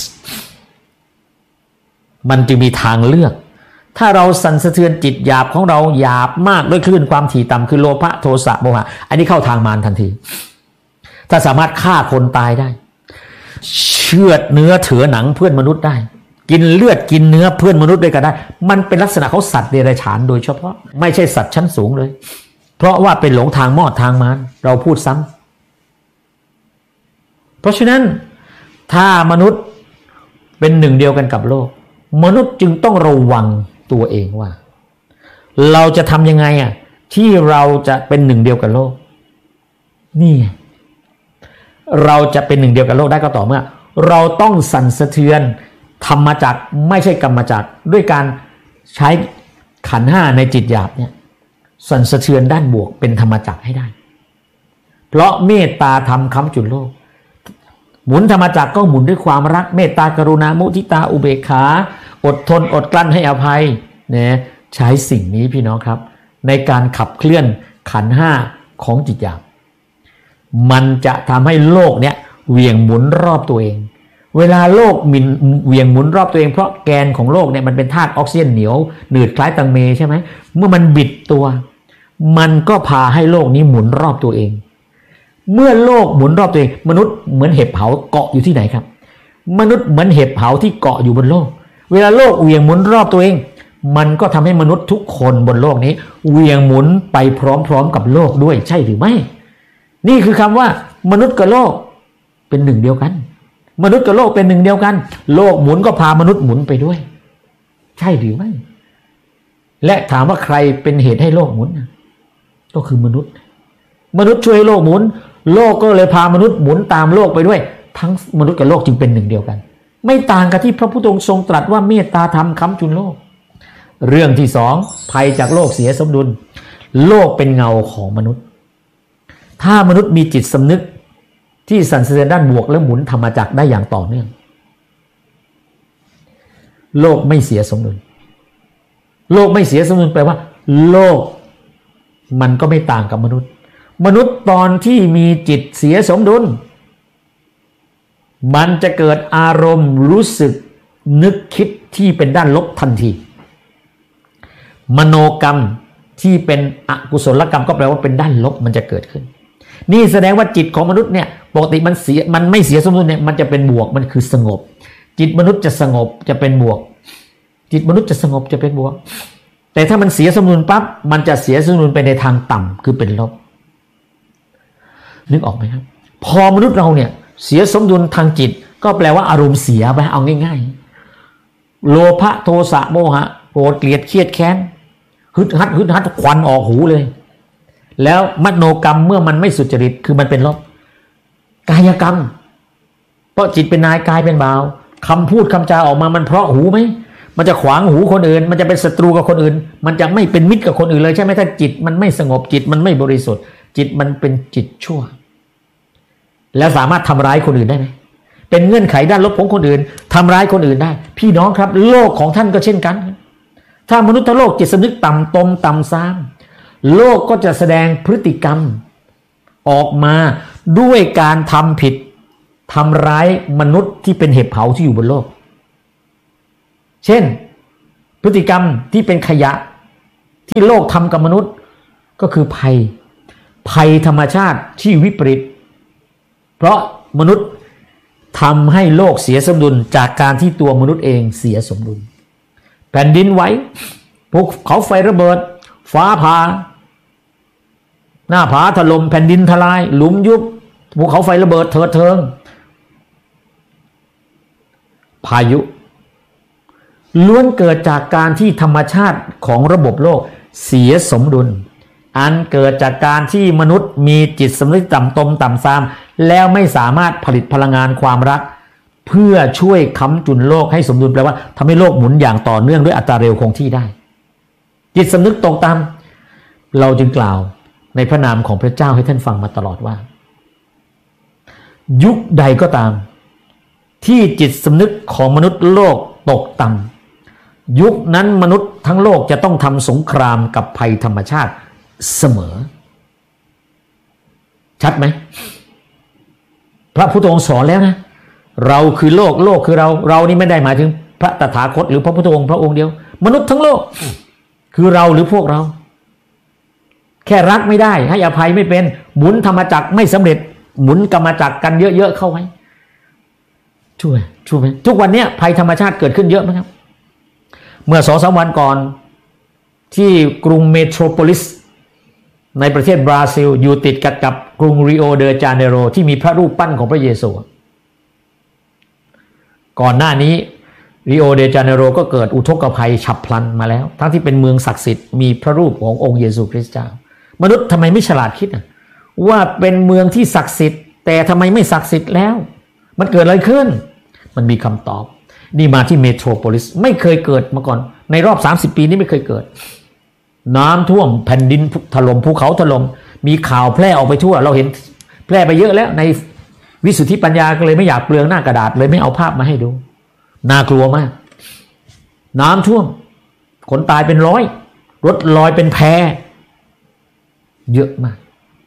มันจึงมีทางเลือกถ้าเราสั่นสะเทือนจิตหยาบของเราหยาบมากด้วยคลื่นความถี่ต่ำคือโลภะโทสะโมหะอันนี้เข้าทางมารทันทีถ้าสามารถฆ่าคนตายได้เชือดเนื้อเถือหนังเพื่อนมนุษย์ได้กินเลือดกินเนื้อเพื่อนมนุษย์ด้วยกันได้มันเป็นลักษณะของสัตว์เดรัจฉานโดยเฉพาะไม่ใช่สัตว์ชั้นสูงเลยเพราะว่าเป็นหลงทางมอดทางมารเราพูดซ้ำเพราะฉะนั้นถ้ามนุษย์เป็นหนึ่งเดียวกันกับโลกมนุษย์จึงต้องระวังตัวเองว่าเราจะทำยังไงอ่ะที่เราจะเป็นหนึ่งเดียวกับโลกนี่เราจะเป็นหนึ่งเดียวกับโลกได้ก็ต่อเมื่อเราต้องสั่นสะเทือนธรรมจักรไม่ใช่กรรมจักรด้วยการใช้ขันธ์ห้าในจิตหยาบเนี่ยสั่นสะเทือนด้านบวกเป็นธรรมจักรให้ได้เพราะเมตตาธรรมค้ำจุนโลกหมุนธรรมจักรก็หมุนด้วยความรักเมตตากรุณามุทิตาอุเบกขาอดทนอดกลั้นให้อภัยเนี่ยใช้สิ่งนี้พี่น้องครับในการขับเคลื่อนขันธ์ห้าของจิตหยาบมันจะทำให้โลกเนี่ยเหวี่ยงหมุนรอบตัวเองเวลาโลกมินเหวี่ยงหมุนรอบตัวเองเพราะแกนของโลกเนี่ยมันเป็นธาตุออกซิเจนเหนียวหนืดคล้ายตังเมใช่ไหมเมื่อมันบิดตัวมันก็พาให้โลกนี้หมุนรอบตัวเองเมื่อโลกหมุนรอบตัวเองมนุษย์เหมือนเห็บเผาเกาะอยู่ที่ไหนครับมนุษย์เหมือนเห็บเผาที่เกาะอยู่บนโลกเวลาโลกเหวี่ยงหมุนรอบตัวเองมันก็ทำให้มนุษย์ทุกคนบนโลกนี้เหวี่ยงหมุนไปพร้อมๆกับโลกด้วยใช่หรือไม่นี่คือคำว่ามนุษย์กับโลกเป็นหนึ่งเดียวกันมนุษย์กับโลกเป็นหนึ่งเดียวกันโลกหมุนก็พามนุษย์หมุนไปด้วยใช่หรือไม่และถามว่าใครเป็นเหตุให้โลกหมุนก็คือมนุษย์มนุษย์ช่วยให้โลกหมุนโลกก็เลยพามนุษย์หมุนตามโลกไปด้วยทั้งมนุษย์กับโลกจึงเป็นหนึ่งเดียวกันไม่ต่างกับที่พระพุทธองค์ทรงตรัสว่าเมตตาธรรมค้ำจุนโลกเรื่องที่สองภัยจากโลกเสียสมดุลโลกเป็นเงาของมนุษย์ถ้ามนุษย์มีจิตสำนึกที่สั่นสะเทือนด้านบวกและหมุนธรรมจักรได้อย่างต่อเนื่องโลกไม่เสียสมดุลโลกไม่เสียสมดุลแปลว่าโลกมันก็ไม่ต่างกับมนุษย์มนุษย์ตอนที่มีจิตเสียสมดุลมันจะเกิดอารมณ์รู้สึกนึกคิดที่เป็นด้านลบทันทีมโนกรรมที่เป็นอกุศลกรรมก็แปลว่าเป็นด้านลบมันจะเกิดขึ้นนี่แสดงว่าจิตของมนุษย์เนี่ยปกติมันเสียมันไม่เสียสมดุลเนี่ยมันจะเป็นบวกมันคือสงบจิตมนุษย์จะสงบจะเป็นบวกจิตมนุษย์จะสงบจะเป็นบวกแต่ถ้ามันเสียสมดุลปั๊บมันจะเสียสมดุลไปในทางต่ำคือเป็นลบนึกออกไหมครับพอมนุษย์เราเนี่ยเสียสมดุลทางจิตก็แปลว่าอารมณ์เสียไปเอาง่ายๆโลภะโทสะโมหะโกรธเกลียดเครียดแค้นฮึดฮัดฮึดฮัดควันออกหูเลยแล้วมโนกรรมเมื่อมันไม่สุจริตคือมันเป็นลบกายกรรมเพราะจิตเป็นนายกายเป็นบ่าวคำพูดคำจาออกมามันเพราะหูไหมมันจะขวางหูคนอื่นมันจะเป็นศัตรูกับคนอื่นมันจะไม่เป็นมิตรกับคนอื่นเลยใช่ไหมถ้าจิตมันไม่สงบจิตมันไม่บริสุทธิ์จิตมันเป็นจิตชั่วแล้วสามารถทำร้ายคนอื่นได้ไหมเป็นเงื่อนไขด้านลบของคนอื่นทำร้ายคนอื่นได้พี่น้องครับโลกของท่านก็เช่นกันถ้ามนุษย์โลกจิตสำนึกต่ำตมต่ำซ้ำโลกก็จะแสดงพฤติกรรมออกมาด้วยการทำผิดทำร้ายมนุษย์ที่เป็นเห็บเผาที่อยู่บนโลกเช่นพฤติกรรมที่เป็นขยะที่โลกทำกับมนุษย์ก็คือภัยภัยธรรมชาติที่วิปริตเพราะมนุษย์ทำให้โลกเสียสมดุลจากการที่ตัวมนุษย์เองเสียสมดุลแผ่นดินไหวภูเขาไฟระเบิดฟ้าผ่าหน้าผาถล่มแผ่นดินทลายหลุมยุบภูเขาไฟระเบิดเถิดเทิงพายุล้วนเกิดจากการที่ธรรมชาติของระบบโลกเสียสมดุลอันเกิดจากการที่มนุษย์มีจิตสำนึกต่ำตมต่ำซามแล้วไม่สามารถผลิตพลังงานความรักเพื่อช่วยค้ำจุนโลกให้สมดุลแปลว่าทำให้โลกหมุนอย่างต่อเนื่องด้วยอัตราเร็วคงที่ได้จิตสำนึกตกต่ำเราจึงกล่าวในพระนามของพระเจ้าให้ท่านฟังมาตลอดว่ายุคใดก็ตามที่จิตสำนึกของมนุษย์โลกตกต่ำยุคนั้นมนุษย์ทั้งโลกจะต้องทำสงครามกับภัยธรรมชาติเสมอชัดไหมพระพุทธองค์สอนแล้วนะเราคือโลกโลกคือเราเรานี่ไม่ได้หมายถึงพระตถาคตหรือพระพุทธองค์พระองค์เดียวมนุษย์ทั้งโลกคือเราหรือพวกเราแค่รักไม่ได้ให้อภัยไม่เป็นหมุนธรรมจักรไม่สำเร็จหมุนกรรมจักรกันเยอะๆเข้าไว้ช่วยช่วยไหมทุกวันนี้ภัยธรรมชาติเกิดขึ้นเยอะไหมครับเมื่อสองสามวันก่อนที่กรุงเมโทรโพลิสในประเทศบราซิลอยู่ติดกับกับกรุงริโอเดจาเนโรที่มีพระรูปปั้นของพระเยซูก่อนหน้านี้ริโอเดจาเนโรก็เกิดอุทกภัยฉับพลันมาแล้วทั้งที่เป็นเมืองศักดิ์สิทธิ์มีพระรูปขององค์เยซูคริสต์เจ้ามนุษย์ทำไมไม่ฉลาดคิดอ่ะว่าเป็นเมืองที่ศักดิ์สิทธิ์แต่ทำไมไม่ศักดิ์สิทธิ์แล้วมันเกิดอะไรขึ้นมันมีคำตอบนี่มาที่เมโทรโพลิสไม่เคยเกิดมาก่อนในรอบสามสิบปีนี้ไม่เคยเกิดน้ำท่วมแผ่นดินถล่มภูเขาถล่มมีข่าวแพร่ออกไปทั่วเราเห็นแพร่ไปเยอะแล้วในวิสุทธิปัญญาก็เลยไม่อยากเปลืองหน้ากระดาษเลยไม่เอาภาพมาให้ดูน่ากลัวมากน้ำท่วมคนตายเป็นร้อยรถลอยเป็นแพเยอะมาก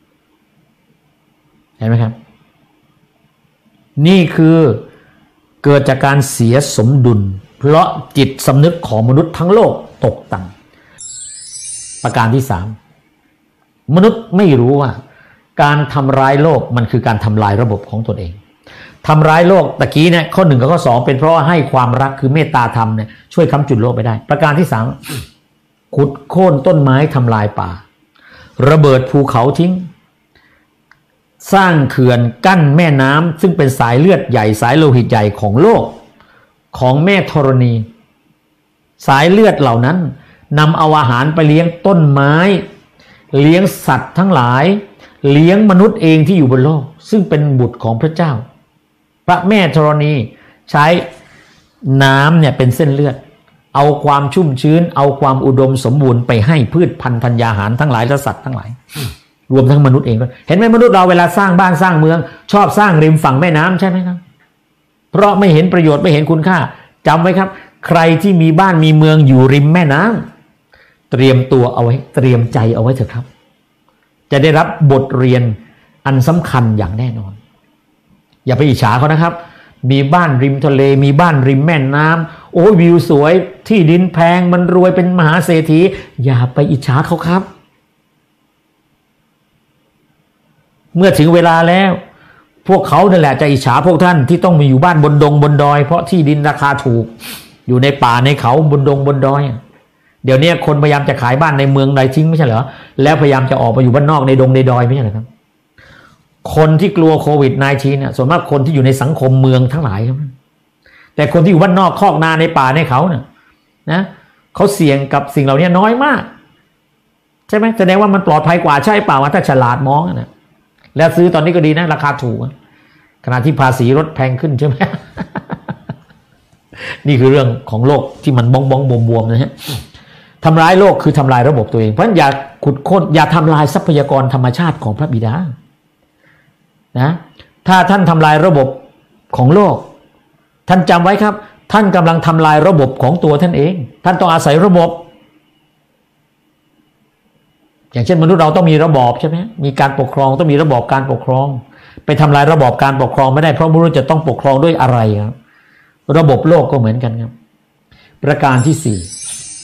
เห็นไหมครับนี่คือเกิดจากการเสียสมดุลเพราะจิตสำนึกของมนุษย์ทั้งโลกตกต่ำประการที่สามมนุษย์ไม่รู้ว่าการทำร้ายโลกมันคือการทำลายระบบของตนเองทำร้ายโลกตะกี้เนี่ยข้อหนึ่งกับข้อสองเป็นเพราะว่าให้ความรักคือเมตตาธรรมเนี่ยช่วยค้ำจุนโลกไปได้ประการที่สามขุดโค่นต้นไม้ทำลายป่าระเบิดภูเขาทิ้งสร้างเขื่อนกั้นแม่น้ำซึ่งเป็นสายเลือดใหญ่สายโลหิตใหญ่ของโลกของแม่ธรณีสายเลือดเหล่านั้นนำเอาอาหารไปเลี้ยงต้นไม้เลี้ยงสัตว์ทั้งหลายเลี้ยงมนุษย์เองที่อยู่บนโลกซึ่งเป็นบุตรของพระเจ้าพระแม่ธรณีใช้น้ำเนี่ยเป็นเส้นเลือดเอาความชุ่มชื้นเอาความอุดมสมบูรณ์ไปให้พืชพันธุ์ธัญญาหารทั้งหลายและสัตว์ทั้งหลายรวมทั้งมนุษย์เองด้วยเห็นไหมมนุษย์เราเวลาสร้างบ้านสร้างเมืองชอบสร้างริมฝั่งแม่น้ำใช่ไหมครับเพราะไม่เห็นประโยชน์ไม่เห็นคุณค่าจำไว้ครับใครที่มีบ้านมีเมืองอยู่ริมแม่น้ำเตรียมตัวเอาไว้เตรียมใจเอาไว้เถอะครับจะได้รับบทเรียนอันสำคัญอย่างแน่นอนอย่าไปอิจฉาเขานะครับมีบ้านริมทะเลมีบ้านริมแม่น้ำโอ้วิวสวยที่ดินแพงมันรวยเป็นมหาเศรษฐีอย่าไปอิจฉาเขาครับเมื่อถึงเวลาแล้วพวกเขานั่นแหละจะอิจฉาพวกท่านที่ต้องมีอยู่บ้านบนดงบนดอยเพราะที่ดินราคาถูกอยู่ในป่าในเขาบนดงบนดอยเดี๋ยวนี้คนพยายามจะขายบ้านในเมืองใดทิ้งไม่ใช่เหรอแล้วพยายามจะออกมาอยู่บ้านนอกในดงในดอยไม่ใช่เหรอครับคนที่กลัวโควิด สิบเก้า เนี่ยส่วนมากคนที่อยู่ในสังคมเมืองทั้งหลายครับแต่คนที่อยู่บ้านนอกคอกนาในป่าในเขาเนี่ยนะเขาเสี่ยงกับสิ่งเหล่านี้น้อยมากใช่ไหมแสดงว่ามันปลอดภัยกว่าใช่เปล่าว่าถ้าฉลาดมองนะแล้วซื้อตอนนี้ก็ดีนะราคาถูกขณะที่ภาษีรถแพงขึ้นใช่ไหม นี่คือเรื่องของโลกที่มันบ้องบ้องบวมบวมนะฮะทำร้ายโลกคือทำลายระบบตัวเองเพราะฉะนั้นอย่าขุดโค่นอย่าทำลายทรัพยากรธรรมชาติของพระบิดานะถ้าท่านทำลายระบบของโลกท่านจำไว้ครับท่านกำลังทำลายระบบของตัวท่านเองท่านต้องอาศัยระบบอย่างเช่นมนุษย์เราต้องมีระบอบใช่ไหมมีการปกครองต้องมีระบอบการปกครองไปทำลายระบอบการปกครองไม่ได้เพราะมนุษย์จะต้องปกครองด้วยอะไรครับระบบโลกก็เหมือนกันครับประการที่สี่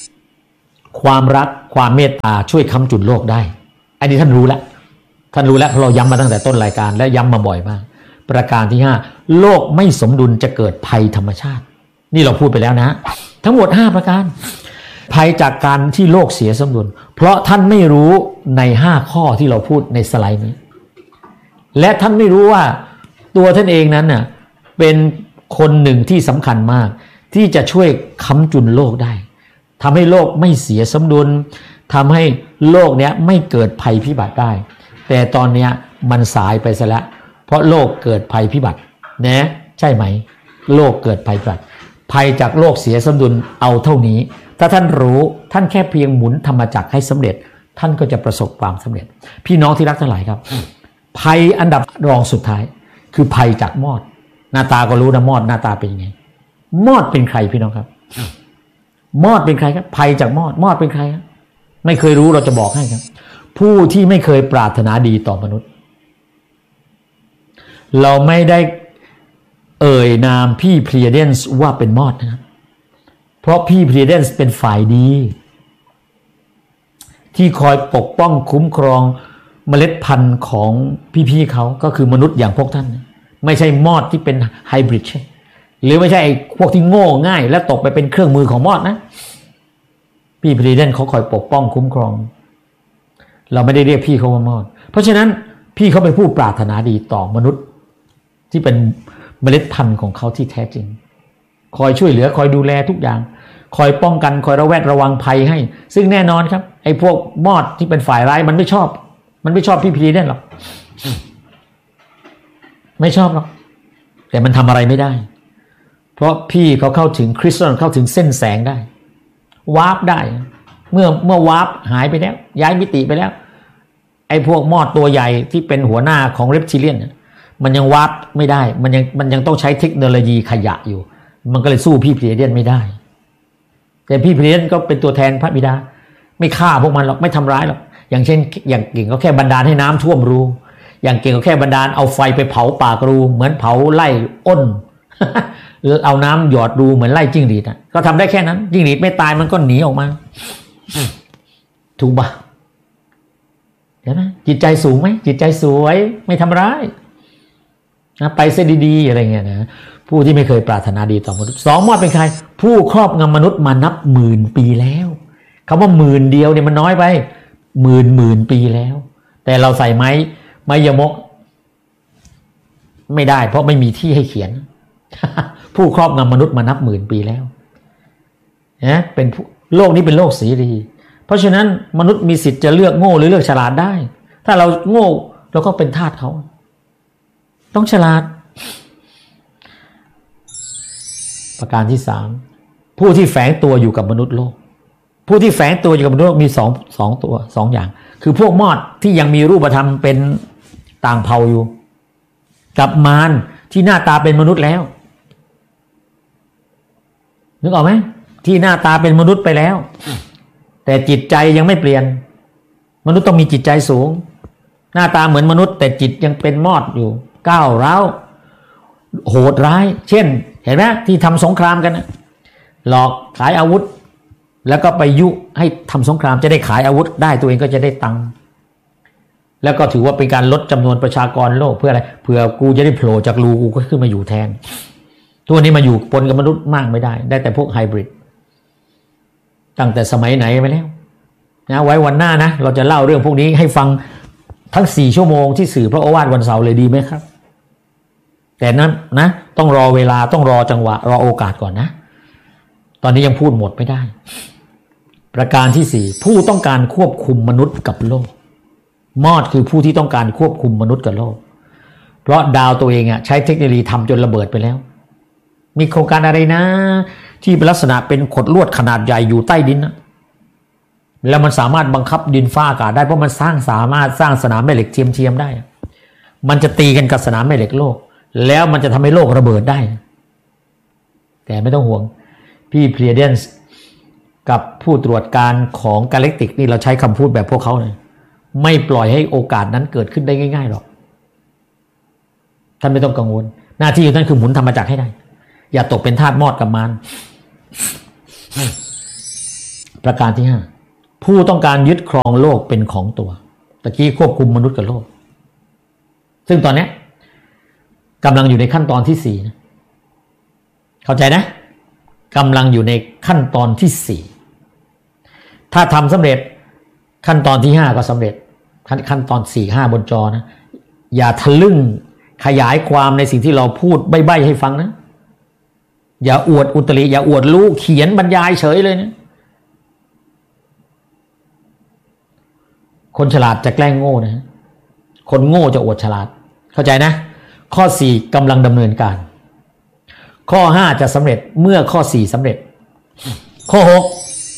ความรักความเมตตาช่วยค้ำจุนโลกได้อันนี้ท่านรู้แล้วท่านรู้แล้วเพราะเราย้ำมาตั้งแต่ต้นรายการและย้ำมาบ่อยมากประการที่ห้าโลกไม่สมดุลจะเกิดภัยธรรมชาตินี่เราพูดไปแล้วนะทั้งหมดห้าประการภัยจากการที่โลกเสียสมดุลเพราะท่านไม่รู้ในห้าข้อที่เราพูดในสไลด์นี้และท่านไม่รู้ว่าตัวท่านเองนั้นน่ะเป็นคนหนึ่งที่สำคัญมากที่จะช่วยค้ำจุนโลกได้ทำให้โลกไม่เสียสมดุลทำให้โลกเนี้ยไม่เกิดภัยพิบัติได้แต่ตอนเนี้ยมันสายไปซะแล้วเพราะโลกเกิดภัยพิบัตินะใช่ไหมโลกเกิดภัยพิบัติภัยจากโลกเสียสมดุลเอาเท่านี้ถ้าท่านรู้ท่านแค่เพียงหมุนธรรมจักรให้สำเร็จท่านก็จะประสบความสำเร็จพี่น้องที่รักทั้งหลายครับภัยอันดับรองสุดท้ายคือภัยจากมอดหน้าตาก็รู้นะมอดหน้าตาเป็นยังไงมอดเป็นใครพี่น้องครับมอดเป็นใครครับภัยจากมอดมอดเป็นใครครับไม่เคยรู้เราจะบอกให้ครับผู้ที่ไม่เคยปรารถนาดีต่อมนุษย์เราไม่ได้เอ่ยนามพี่เพลียเดนส์ว่าเป็นมอดนะครับเพราะพี่เพลียเดนส์เป็นฝ่ายดีที่คอยปกป้องคุ้มครองเมล็ดพันธุ์ของพี่ๆเขาก็คือมนุษย์อย่างพวกท่านไม่ใช่มอดที่เป็นไฮบริดหรือไม่ใช่พวกที่โง่ง่ายและตกไปเป็นเครื่องมือของมอดนะพี่เพลียเดนส์เขาคอยปกป้องคุ้มครองเราไม่ได้เรียกพี่เขาว่ามอดเพราะฉะนั้นพี่เขาเป็นผู้ปรารถนาดีต่อมนุษย์ที่เป็นเมล็ดพันธุ์ของเขาที่แท้จริงคอยช่วยเหลือคอยดูแลทุกอย่างคอยป้องกันคอยระแวดระวังภัยให้ซึ่งแน่นอนครับไอ้พวกมอดที่เป็นฝ่ายร้ายมันไม่ชอบมันไม่ชอบพี่พีนั่นหรอกไม่ชอบหรอกแต่มันทำอะไรไม่ได้เพราะพี่เขาเข้าถึงคริสตัลเข้าถึงเส้นแสงได้วาร์ปได้เมื่อเมื่อวาร์ปหายไปแล้วย้ายมิติไปแล้วไอ้พวกมอดตัวใหญ่ที่เป็นหัวหน้าของเรปทิเลียนมันยังวาร์ปไม่ได้มันยังมันยังต้องใช้เทคโนโลยีขยะอยู่มันก็เลยสู้พี่เพลียเดียนไม่ได้แต่พี่เพลียเดียนก็เป็นตัวแทนพระบิดาไม่ฆ่าพวกมันหรอกไม่ทำร้ายหรอกอย่างเช่นอย่างเก่งก็แค่บันดาลให้น้ำท่วมรูอย่างเก่งก็แค่บันดาลเอาไฟไปเผาปากรูเหมือนเผาไล่อ้น เอาน้ำหยอดรูเหมือนไล่จิ้งหรีดอ่ะก็ทำได้แค่นั้นจิ้งหรีดไม่ตายมันก็หนีออกมาถูกปะเห็นไหมจิตใจสูงไหมจิตใจสวยไม่ทำร้ายนะไปเสียดีๆอะไรเงี้ยนะผู้ที่ไม่เคยปรารถนาดีต่อมนุษย์สองมอดเป็นใครผู้ครอบงำมนุษย์มานับหมื่นปีแล้วคำว่าหมื่นเดียวเนี่ยมันน้อยไปหมื่นหมื่นปีแล้วแต่เราใส่ไม้ไม้ยมกไม่ได้เพราะไม่มีที่ให้เขียน ผู้ครอบงำมนุษย์มานับหมื่นปีแล้วนะเป็นโลกนี้เป็นโลกเสรีเพราะฉะนั้นมนุษย์มีสิทธิ์จะเลือกโง่หรือเลือกฉลาดได้ถ้าเราโง่เราก็เป็นทาสเขาต้องฉลาดประการที่สามผู้ที่แฝงตัวอยู่กับมนุษย์โลกผู้ที่แฝงตัวอยู่กับมนุษย์โลกมีสองสองตัวสองอย่างคือพวกมอดที่ยังมีรูปธรรมเป็นต่างเผ่าอยู่กับมารที่หน้าตาเป็นมนุษย์แล้วนึกออกไหมที่หน้าตาเป็นมนุษย์ไปแล้วแต่จิตใจยังไม่เปลี่ยนมนุษย์ต้องมีจิตใจสูงหน้าตาเหมือนมนุษย์แต่จิตยังเป็นมอดอยู่ก้าวร้าวโหดร้ายเช่นเห็นไหมที่ทำสงครามกันนะหลอกขายอาวุธแล้วก็ไปยุให้ทำสงครามจะได้ขายอาวุธได้ตัวเองก็จะได้ตังค์แล้วก็ถือว่าเป็นการลดจำนวนประชากรโลกเพื่ออะไรเพื่อกูจะได้โผล่จากรูกูก็ขึ้นมาอยู่แทนตัวนี้มาอยู่ปนกับมนุษย์มากไม่ได้ได้แต่พวกไฮบริดตั้งแต่สมัยไหนไปแล้วนะไว้วันหน้านะเราจะเล่าเรื่องพวกนี้ให้ฟังทั้งสี่ชั่วโมงที่สื่อพระโอวาทวันเสาร์เลยดีไหมครับแต่นั้นนะต้องรอเวลาต้องรอจังหวะรอโอกาสก่อนนะตอนนี้ยังพูดหมดไม่ได้ประการที่สี่ผู้ต้องการควบคุมมนุษย์กับโลกมอดคือผู้ที่ต้องการควบคุมมนุษย์กับโลกเพราะดาวตัวเองอ่ะใช้เทคโนโลยีทำจนระเบิดไปแล้วมีโครงการอะไรนะที่เป็นลักษณะเป็นขดลวดขนาดใหญ่อยู่ใต้ดินนะแล้วมันสามารถบังคับดินฟ้าอากาศได้เพราะมันสร้างสามารถสร้างสนามแม่เหล็กเทียมๆได้มันจะตีกันกับสนามแม่เหล็กโลกแล้วมันจะทำให้โลกระเบิดได้แต่ไม่ต้องห่วงพี่เพลียเดนส์กับผู้ตรวจการของกาแล็กติกนี่เราใช้คำพูดแบบพวกเขาเลยไม่ปล่อยให้โอกาสนั้นเกิดขึ้นได้ง่ายๆหรอกท่านไม่ต้องกังวลหน้าที่ของท่านคือหมุนธรรมจักรให้ได้อย่าตกเป็นทาสมอดกับมารประการที่ห้าผู้ต้องการยึดครองโลกเป็นของตัวตะกี้ควบคุมมนุษย์กับโลกซึ่งตอนนี้กำลังอยู่ในขั้นตอนที่สี่นะเข้าใจนะกำลังอยู่ในขั้นตอนที่สี่ถ้าทำสำเร็จขั้นตอนที่ห้าก็สำเร็จขั้นขั้นตอนสี่ห้าบนจอนะอย่าทะลึ่งขยายความในสิ่งที่เราพูดใบ้ๆให้ฟังนะอย่าอวดอุตริอย่าอวดรู้เขียนบรรยายเฉยเลยนะคนฉลาดจะแกล้งโง่นะคนโง่จะอวดฉลาดเข้าใจนะข้อสี่กำลังดำเนินการข้อห้าจะสำเร็จเมื่อข้อสี่สำเร็จข้อหก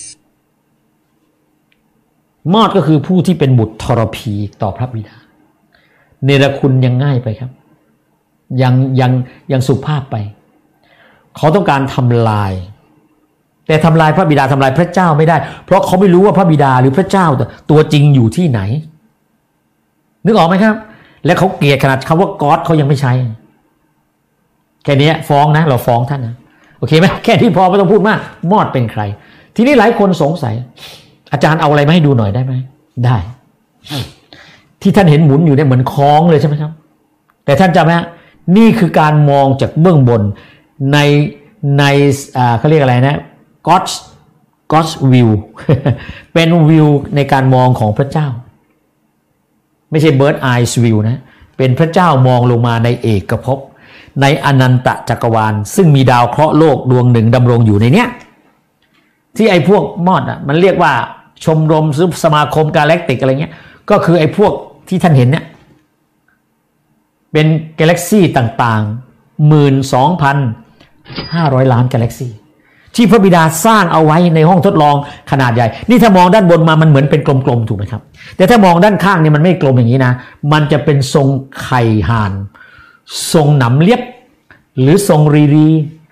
มอดก็คือผู้ที่เป็นบุตรทรพีต่อพระบิดาเนรคุณยังง่ายไปครับยังยังยังสุภาพไปเขาต้องการทำลายแต่ทำลายพระบิดาทำลายพระเจ้าไม่ได้เพราะเขาไม่รู้ว่าพระบิดาหรือพระเจ้าตัวจริงอยู่ที่ไหนนึกออกไหมครับและเขาเกลียดขนาดคำว่าก็อดเขายังไม่ใช้แค่นี้ฟ้องนะเราฟ้องท่านนะโอเคไหมแค่ที่พอไม่ต้องพูดมากมอดเป็นใครทีนี้หลายคนสงสัยอาจารย์เอาอะไรมาให้ดูหน่อยได้ไหมได้ที่ท่านเห็นหมุนอยู่เนี่ยเหมือนคล้องเลยใช่ไหมครับแต่ท่านจำไหมนี่คือการมองจากเบื้องบนในในอ่าเขาเรียกอะไรนะ God's God's view เป็นวิวในการมองของพระเจ้าไม่ใช่ bird eye view นะเป็นพระเจ้ามองลงมาในเอกภพในอนันตจักรวาลซึ่งมีดาวเคราะห์โลกดวงหนึ่งดำรงอยู่ในเนี้ยที่ไอ้พวกมอดอ่ะมันเรียกว่าชมรมหรือสมาคมกาแล็กติกอะไรเงี้ยก็คือไอ้พวกที่ท่านเห็นเนี่ยเป็นกาแล็กซี่ต่างๆ หนึ่งหมื่นสองพันห้าร้อย ล้านกาแล็กซี่ที่พระบิดาสร้างเอาไว้ในห้องทดลองขนาดใหญ่นี่ถ้ามองด้านบนมามันเหมือนเป็นกลมๆถูกไหมครับแต่ถ้ามองด้านข้างเนี่ยมันไม่กลมอย่างนี้นะมันจะเป็นทรงไข่ห่านทรงหนำเลียบหรือทรงรีรี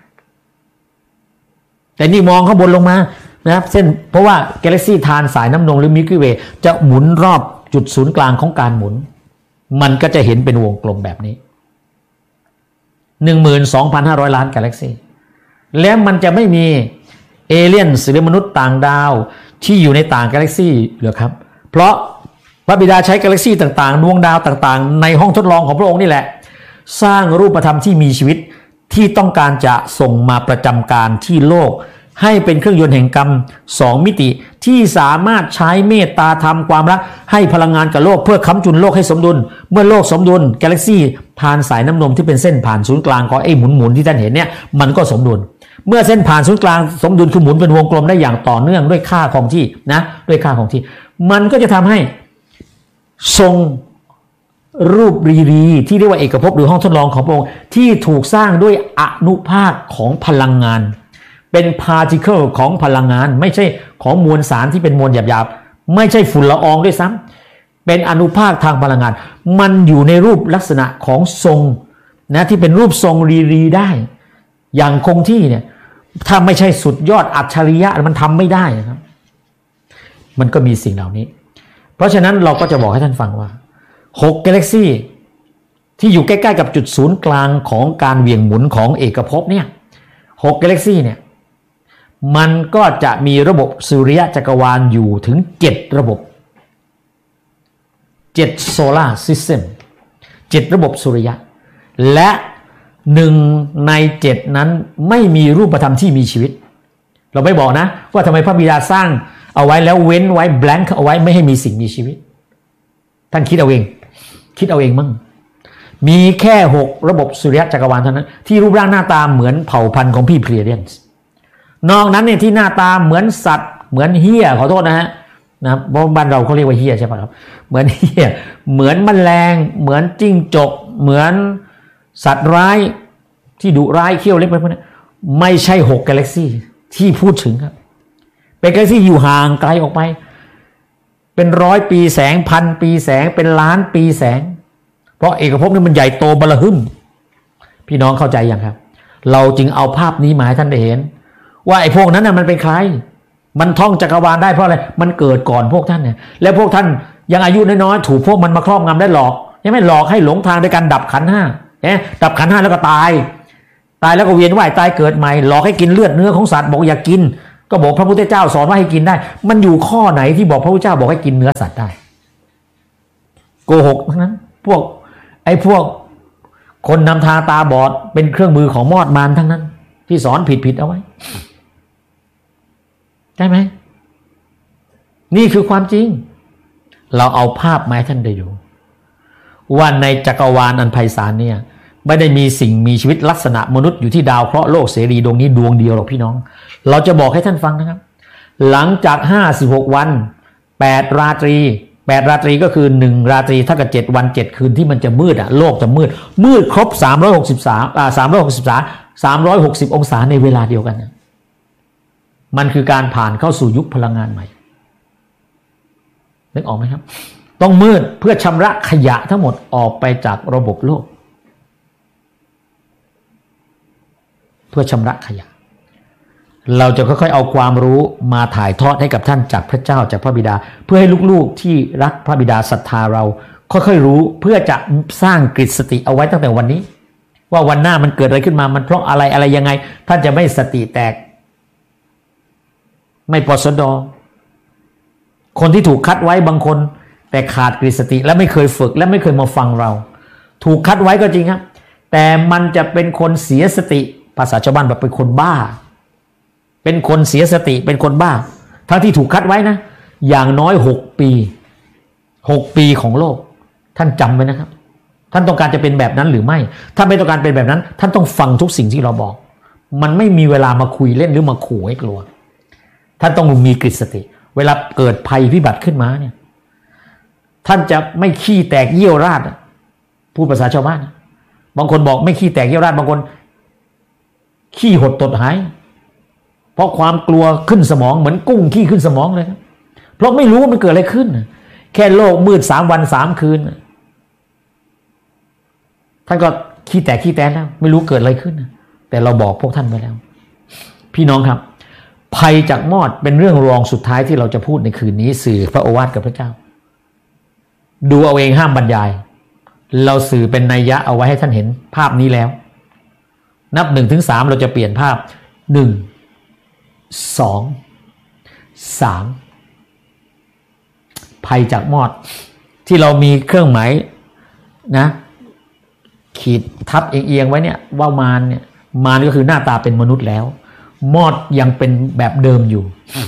แต่นี่มองข้างบนลงมานะครับเส้นเพราะว่ากาแล็กซี่ทานสายน้ำนมหรือมิลกี้เวย์จะหมุนรอบจุดศูนย์กลางของการหมุนมันก็จะเห็นเป็นวงกลมแบบนี้ หนึ่งหมื่นสองพันห้าร้อย ล้านกาแล็กซี่แล้วมันจะไม่มีเอเลี่ยนหรือมนุษย์ต่างดาวที่อยู่ในต่างกาแล็กซี่หรือครับเพราะพระบิดาใช้กาแล็กซี่ต่างๆดวงดาวต่างๆในห้องทดลองของพระองค์นี่แหละสร้างรูปธรรมที่มีชีวิตที่ต้องการจะส่งมาประจำการที่โลกให้เป็นเครื่องยนต์แห่งกรรมสองมิติที่สามารถใช้เมตตาธรรมความรักให้พลังงานกับโลกเพื่อค้ำจุนโลกให้สมดุลเมื่อโลกสมดุลกาแล็กซี่ผ่านสายน้ำนมที่เป็นเส้นผ่านศูนย์กลางของไอ้หมุนๆที่ท่านเห็นเนี่ยมันก็สมดุลเมื่อเส้นผ่านศูนย์กลางสมดุลคือหมุนเป็นวงกลมได้อย่างต่อเนื่องด้วยค่าคงที่นะด้วยค่าคงที่มันก็จะทำให้ทรงรูปรีรีที่เรียกว่าเอกภพหรือห้องทดลองของพระองค์ที่ถูกสร้างด้วยอนุภาคของพลังงานเป็นพาร์ติเคิลของพลังงานไม่ใช่ของมวลสารที่เป็นมวลหยาบๆไม่ใช่ฝุ่นละอองด้วยซ้ำเป็นอนุภาคทางพลังงานมันอยู่ในรูปลักษณะของทรงนะที่เป็นรูปทรงรีรีได้อย่างคงที่เนี่ยถ้าไม่ใช่สุดยอดอัจฉริยะมันทำไม่ได้นะครับมันก็มีสิ่งเหล่านี้เพราะฉะนั้นเราก็จะบอกให้ท่านฟังว่าหกกาแล็กซี่ที่อยู่ใกล้ๆกับจุดศูนย์กลางของการเหวี่ยงหมุนของเอกภพเนี่ยหกกาแล็กซี่เนี่ยมันก็จะมีระบบสุริยะจักรวาลอยู่ถึงเจ็ดระบบเจ็ดโซลาร์ซิสเต็มเจ็ดระบบสุริยะและหนึ่งในเจ็ดนั้นไม่มีรูปธรรมที่มีชีวิตเราไม่บอกนะว่าทำไมพระบิดาสร้างเอาไว้แล้วเว้นไว้ blank เอาไว้ไม่ให้มีสิ่งมีชีวิตท่านคิดเอาเองคิดเอาเองมั่งมีแค่หกระบบสุริยะจักรวาลเท่านั้นที่รูปร่างหน้าตาเหมือนเผ่าพันธุ์ของพี่เพลียเดียนนอกนั้นเนี่ยที่หน้าตาเหมือนสัตว์เหมือนเหี้ยขอโทษนะฮะนะเพราะบ้านเราเขาเรียกว่าเหี้ยใช่ป่ะครับเหมือนเหี้ยเหมือนแมลงเหมือนจิ้งจกเหมือนสัตว์ร้ายที่ดุร้ายเขี้ยวเล็บไปพวกนี้ไม่ใช่หกกาแล็กซี่ที่พูดถึงครับเป็นกาแล็กซี่อยู่ห่างไกลออกไปเป็นร้อยปีแสงพันปีแสงเป็นล้านปีแสงเพราะเอกภพนี่มันใหญ่โตบลหึ่มพี่น้องเข้าใจยังครับเราจึงเอาภาพนี้มาให้ท่านได้เห็นว่าไอ้พวกนั้นน่ะมันเป็นใครมันท่องจักรวาลได้เพราะอะไรมันเกิดก่อนพวกท่านเนี่ยและพวกท่านยังอายุน้อยๆถูกพวกมันมาครอบงำได้หลอกยังไม่หลอกให้หลงทางโดยการดับขันธ์ห้าเอ๊ะดับขันธ์ห้าแล้วก็ตายตายแล้วก็เวียนว่ายตายเกิดใหม่หลอกให้กินเลือดเนื้อของสัตว์บอกอย่ากินก็ก็บอกพระพุทธเจ้าสอนว่าให้กินได้มันอยู่ข้อไหนที่บอกพระพุทธเจ้าบอกให้กินเนื้อสัตว์ได้โกหกทั้งนั้นพวกไอ้พวกคนนำทางตาบอดเป็นเครื่องมือของมอดมารทั้งนั้นที่สอนผิดๆเอาไว้ใช่ไหมนี่คือความจริงเราเอาภาพมาให้ท่านได้ดูว่าในจักรวาลอันไพศาลเนี่ยไม่ได้มีสิ่งมีชีวิตลักษณะมนุษย์อยู่ที่ดาวเคราะห์โลกเสรีดวงนี้ดวงเดียวหรอกพี่น้องเราจะบอกให้ท่านฟังนะครับหลังจากห้าสิบหกวันแปดราตรีแปดราตรีก็คือหนึ่งราตรีเท่ากับเจ็ดวันเจ็ดคืนที่มันจะมืดอ่ะโลกจะมืดมืดครบสามร้อยหกสิบสามอ่าสามร้อยหกสิบสาม สามร้อยหกสิบองศาในเวลาเดียวกันมันคือการผ่านเข้าสู่ยุคพลังงานใหม่นึกออกไหมครับต้องมืดเพื่อชำระขยะทั้งหมดออกไปจากระบบโลกเพื่อชำระขยะเราจะค่อยๆเอาความรู้มาถ่ายทอดให้กับท่านจากพระเจ้าจากพระบิดาเพื่อให้ลูกๆที่รักพระบิดาศรัทธาเราค่อยๆรู้เพื่อจะสร้างกฤตสติเอาไว้ตั้งแต่วันนี้ว่าวันหน้ามันเกิดอะไรขึ้นมามันเพราะอะไรอะไรยังไงท่านจะไม่สติแตกไม่ปสดคนที่ถูกคัดไว้บางคนแต่ขาดกฤตสติและไม่เคยฝึกและไม่เคยมาฟังเราถูกคัดไว้ก็จริงครับแต่มันจะเป็นคนเสียสติภาษาชาวบ้านแบบเป็นคนบ้าเป็นคนเสียสติเป็นคนบ้าทั้งที่ถูกคัดไว้นะอย่างน้อยหกปีหกปีของโลกท่านจำไว้นะครับท่านต้องการจะเป็นแบบนั้นหรือไม่ถ้าไม่ต้องการเป็นแบบนั้นท่านต้องฟังทุกสิ่งที่เราบอกมันไม่มีเวลามาคุยเล่นหรือมาขู่ให้กลัวท่านต้องมีกฤตสติเวลาเกิดภัยพิบัติขึ้นมาเนี่ยท่านจะไม่ขี้แตกเยี่ยวราดพูดภาษาชาวบ้านบางคนบอกไม่ขี้แตกเยี่ยวราดบางคนขี้หดตดหายเพราะความกลัวขึ้นสมองเหมือนกุ้งขี้ขึ้นสมองเลยครับเพราะไม่รู้ว่ามันเกิดอะไรขึ้นแค่โลกมืดสามวันสามคืนท่านก็ขี้แตกขี้แตนแล้วไม่รู้เกิดอะไรขึ้นแต่เราบอกพวกท่านไปแล้วพี่น้องครับภัยจากมอดเป็นเรื่องรองสุดท้ายที่เราจะพูดในคืนนี้สื่อพระโอวาทกับพระเจ้าดูเอาเองห้ามบรรยายเราสื่อเป็นนัยยะเอาไว้ให้ท่านเห็นภาพนี้แล้วนับหนึ่งถึงสามเราจะเปลี่ยนภาพหนึ่งสองสามภัยจากมอดที่เรามีเครื่องหมายนะขีดทับเอียงๆไว้เนี่ยว่ามารเนี่ยมารก็คือหน้าตาเป็นมนุษย์แล้วมอดยังเป็นแบบเดิมอยู่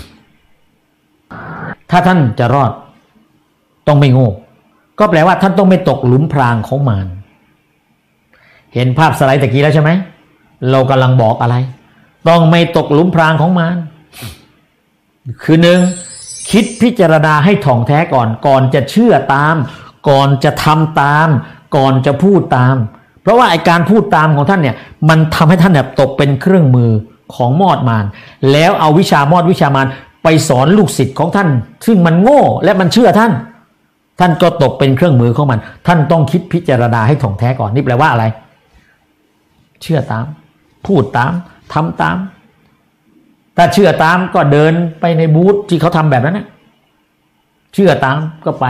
ถ้าท่านจะรอดต้องไม่โง่ก็แปลว่าท่านต้องไม่ตกหลุมพรางของมารเห็นภาพสไลด์ตะกี้แล้วใช่ไหมเรากำลังบอกอะไรต้องไม่ตกหลุมพรางของมารคือหนึ่งคิดพิจารณาให้ถ่องแท้ก่อนก่อนจะเชื่อตามก่อนจะทำตามก่อนจะพูดตามเพราะว่าไอ้การพูดตามของท่านเนี่ยมันทำให้ท่านเนี่ยตกเป็นเครื่องมือของมอดมารแล้วเอาวิชามอดวิชามารไปสอนลูกศิษย์ของท่านซึ่งมันโง่และมันเชื่อท่านท่านก็ตกเป็นเครื่องมือของมันท่านต้องคิดพิจารณาให้ถ่องแท้ก่อนนี่แปลว่าอะไรเชื่อตามพูดตามทำตามถ้าเชื่อตามก็เดินไปในบูธที่เขาทำแบบนั้นนะเชื่อตามก็ไป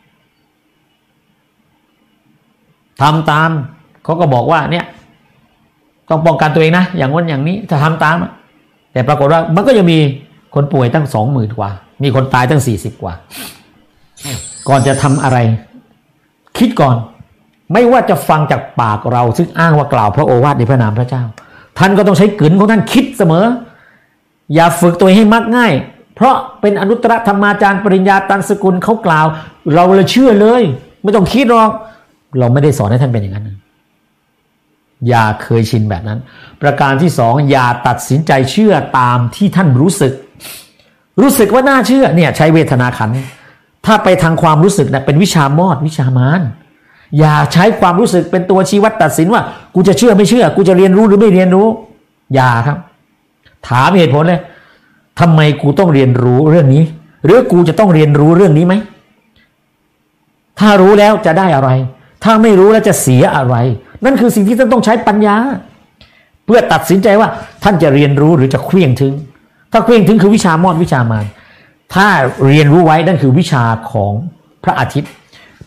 ทำตามเขาก็บอกว่าเนี่ยต้องป้องกันตัวเองนะอย่างนั้นอย่างนี้ถ้าทำตามแต่ปรากฏว่ามันก็ยังมีคนป่วยตั้งสองหมื่นกว่ามีคนตายตั้งสี่สิบกว่าก่อนจะทำอะไรคิดก่อนไม่ว่าจะฟังจากปากเราซึ่งอ้างว่ากล่าวพระโอวาทในพระนามพระเจ้าท่านก็ต้องใช้กลืนของท่านคิดเสมออย่าฝึกตัวเองให้มักง่ายเพราะเป็นอนุตตรธรรมาจารย์ปริญญาตันสกุลเขากล่าวเราเลยเชื่อเลยไม่ต้องคิดหรอกเราไม่ได้สอนให้ท่านเป็นอย่างนั้นอย่าเคยชินแบบนั้นประการที่สองอย่าตัดสินใจเชื่อตามที่ท่านรู้สึกรู้สึกว่าน่าเชื่อเนี่ยใช้เวทนาขันธ์ถ้าไปทางความรู้สึกเนี่ยเป็นวิชามอดวิชามารอย่าใช้ความรู้สึกเป็นตัวชี้วัดตัดสินว่ากูจะเชื่อไม่เชื่อกูจะเรียนรู้หรือไม่เรียนรู้อย่าครับถามเหตุผลเลยทำไมกูต้องเรียนรู้เรื่องนี้หรือกูจะต้องเรียนรู้เรื่องนี้ไหมถ้ารู้แล้วจะได้อะไรถ้าไม่รู้แล้วจะเสียอะไรนั่นคือสิ่งที่ท่านต้องใช้ปัญญาเพื่อตัดสินใจว่าท่านจะเรียนรู้หรือจะเคว้งถึงถ้าเคว้งถึงคือวิชามอดวิชามารถ้าเรียนรู้ไว้นั่นคือวิชาของพระอาทิตย์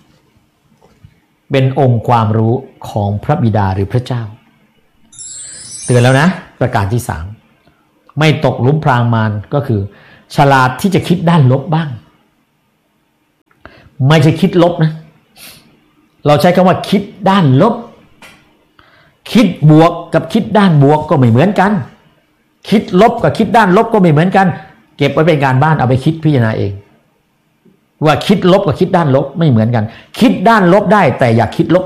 เป็นองค์ความรู้ของพระบิดาหรือพระเจ้าเตือนแล้วนะประการที่สามไม่ตกหลุมพรางมารก็คือฉลาดที่จะคิดด้านลบบ้างไม่ใช่คิดลบนะเราใช้คำว่าคิดด้านลบคิดบวกกับคิดด้านบวกก็ไม่เหมือนกันคิดลบกับคิดด้านลบก็ไม่เหมือนกันเก็บไว้เป็นการบ้านเอาไปคิดพิจารณาเองว่าคิดลบกับคิดด้านลบไม่เหมือนกันคิดด้านลบได้แต่อย่าคิดลบ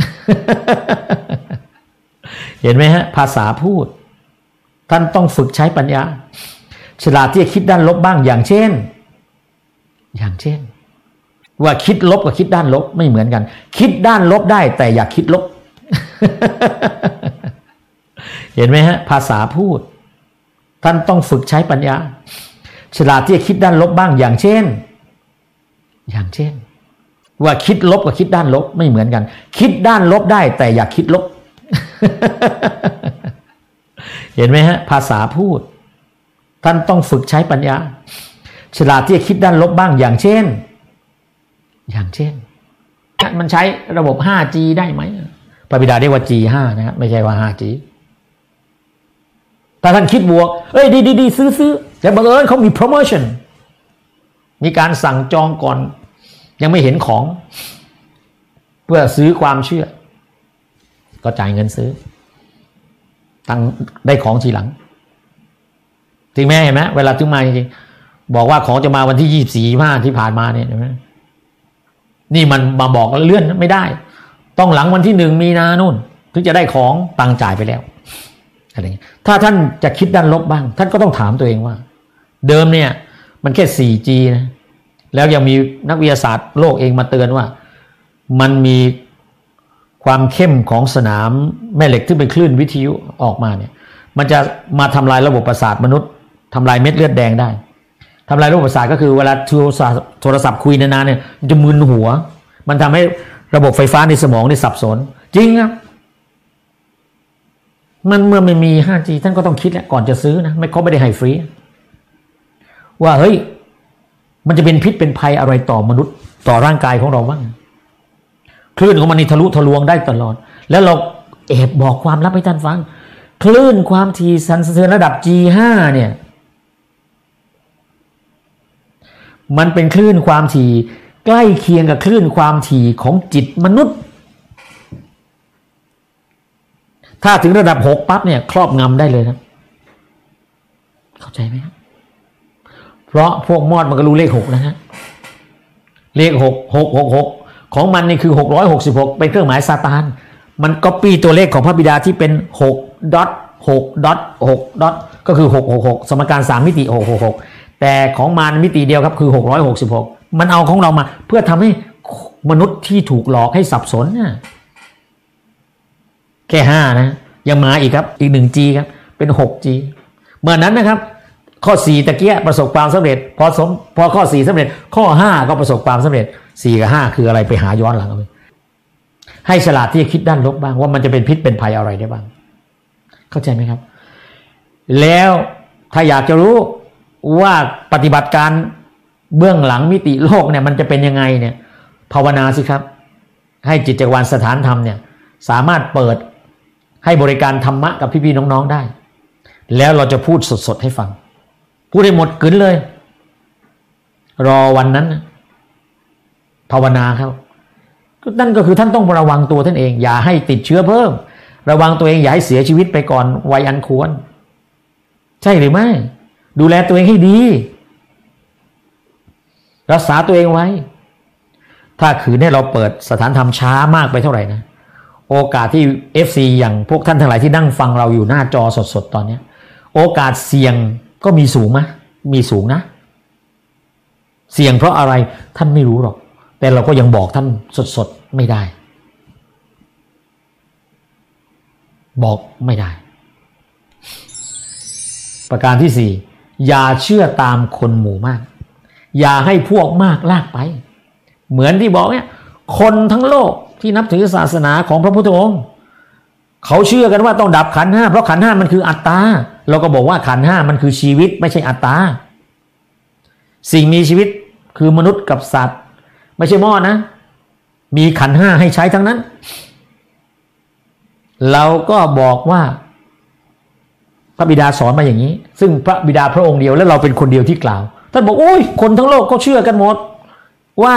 เห็นไหมฮะภาษาพูดท่านต้องฝึกใช้ปัญญาฉลาดที่จะคิดด้านลบบ้างอย่างเช่นอย่างเช่นว่าคิดลบกับคิดด้านลบไม่เหมือนกันคิดด้านลบได้แต่อย่าคิดลบ เห็นไหมฮะภาษาพูดท่านต้องฝึกใช้ปัญญาฉลาดที่จะคิดด้านลบบ้างอย่างเช่นอย่างเช่นว่าคิดลบกับคิดด้านลบไม่เหมือนกันคิดด้านลบได้แต่อย่าคิดลบ เห็นไหมฮะภาษาพูดท่านต้องฝึกใช้ปัญญาฉลาดที่จะคิดด้านลบบ้างอย่างเช่นอย่างเช่นมันใช้ระบบ ห้าจี ได้ไหมพระบิดาเรียกว่า จี ห้า นะครับไม่ใช่ว่า ห้าจี แต่ท่านคิดบวกเอ้ยดีๆๆซื้อๆแต่บังเอิญเขามีโปรโมชั่นมีการสั่งจองก่อนยังไม่เห็นของเพื่อซื้อความเชื่อก็จ่ายเงินซื้อตั้งได้ของทีหลังจริงไหมเห็นไหมเวลาถึงมาจริงๆบอกว่าของจะมาวันที่ยี่สิบสี่ ยี่สิบห้าที่ผ่านมาเนี่ยเห็นไหมนี่มันมาบอกเลื่อนไม่ได้ต้องหลังวันที่หนึ่งมีนานู่นถึงจะได้ของตังจ่ายไปแล้วอะไรเงี้ยถ้าท่านจะคิดด้านลบบ้างท่านก็ต้องถามตัวเองว่าเดิมเนี่ยมันแค่ โฟร์จี นะแล้วยังมีนักวิทยาศาสตร์โลกเองมาเตือนว่ามันมีความเข้มของสนามแม่เหล็กที่เป็นคลื่นวิทยุออกมาเนี่ยมันจะมาทำลายระบบประสาทมนุษย์ทำลายเม็ดเลือดแดงได้ทำลายระบบประสาทก็คือเวลาโทรศัพท์โทรศัพท์คุยนานๆเนี่ยมันจะมึนหัวมันทำให้ระบบไฟฟ้าในสมองนี่สับสนจริงครับมันเมื่อไม่มี ห้าจี ท่านก็ต้องคิดแหละก่อนจะซื้อนะไม่เขาไม่ได้ให้ฟรีว่าเฮ้ยมันจะเป็นพิษเป็นภัยอะไรต่อมนุษย์ต่อร่างกายของเราบ้างคลื่นของมันนี่ทะลุทะลวงได้ตลอดแล้วเราแอบบอกความลับให้ท่านฟังคลื่นความถี่สั่นสะเทือนระดับ จี ห้า เนี่ยมันเป็นคลื่นความถี่ใกล้เคียงกับคลื่นความถี่ของจิตมนุษย์ถ้าถึงระดับหกปั๊บเนี่ยครอบงำได้เลยนะเข้าใจไหมครับเพราะพวกมอดมันก็รู้เลขหกนะฮะเลขหก หก หก หกของมันนี่คือหกร้อยหกสิบหกเป็นเครื่องหมายซาตานมันก๊อปปี้ตัวเลขของพระบิดาที่เป็นหกดอทหกดอทหกดอทก็คือหก หก หกสมการสามมิติหก หก หกแต่ของมันมิติเดียวครับคือหกร้อยหกสิบหกมันเอาของเรามาเพื่อทำให้มนุษย์ที่ถูกหลอกให้สับสนน่ะแค่ห้านะยังมาอีกครับอีก หนึ่งจี ครับเป็น หกจี เมื่อนั้นนะครับข้อสี่ตะเกียประสบความสำเร็จพอสมพอข้อสี่สำเร็จข้อห้าก็ประสบความสำเร็จสี่กับห้าคืออะไรไปหาย้อนหลังเอาไปให้ฉลาดที่จะคิดด้านลบบ้างว่ามันจะเป็นพิษเป็นภัยอะไรได้บ้างเข้าใจไหมครับแล้วถ้าอยากจะรู้ว่าปฏิบัติการเบื้องหลังมิติโลกเนี่ยมันจะเป็นยังไงเนี่ยภาวนาสิครับให้จิตจักรวาลสถานธรรมเนี่ยสามารถเปิดให้บริการธรรมะกับพี่ๆน้องๆได้แล้วเราจะพูดสดๆให้ฟังพูดให้หมดกลืนเลยรอวันนั้นภาวนาครับนั่นก็คือท่านต้องระวังตัวท่านเองอย่าให้ติดเชื้อเพิ่มระวังตัวเองอย่าให้เสียชีวิตไปก่อนวัยอันควรใช่หรือไม่ดูแลตัวเองให้ดีรักษาตัวเองไว้ถ้าขืนให้เราเปิดสถานธรรมช้ามากไปเท่าไหร่นะโอกาสที่ เอฟ ซี อย่างพวกท่านทั้งหลายที่นั่งฟังเราอยู่หน้าจอสดๆตอนนี้โอกาสเสี่ยงก็มีสูงไหมมีสูงนะเสี่ยงเพราะอะไรท่านไม่รู้หรอกแต่เราก็ยังบอกท่านสดๆไม่ได้บอกไม่ได้ประการที่สี่อย่าเชื่อตามคนหมู่มากอย่าให้พวกมากลากไปเหมือนที่บอกเนี่ยคนทั้งโลกที่นับถือศาสนาของพระพุทธองค์เขาเชื่อกันว่าต้องดับขันธ์ห้าเพราะขันธ์ห้ามันคืออัตตาเราก็บอกว่าขันธ์ห้ามันคือชีวิตไม่ใช่อัตตาสิ่งมีชีวิตคือมนุษย์กับสัตว์ไม่ใช่หม้อนะมีขันธ์ห้าให้ใช้ทั้งนั้นเราก็บอกว่าพระบิดาสอนมาอย่างนี้ซึ่งพระบิดาพระองค์เดียวและเราเป็นคนเดียวที่กล่าวท่านบอกโอ้ยคนทั้งโลกเขาเชื่อกันหมด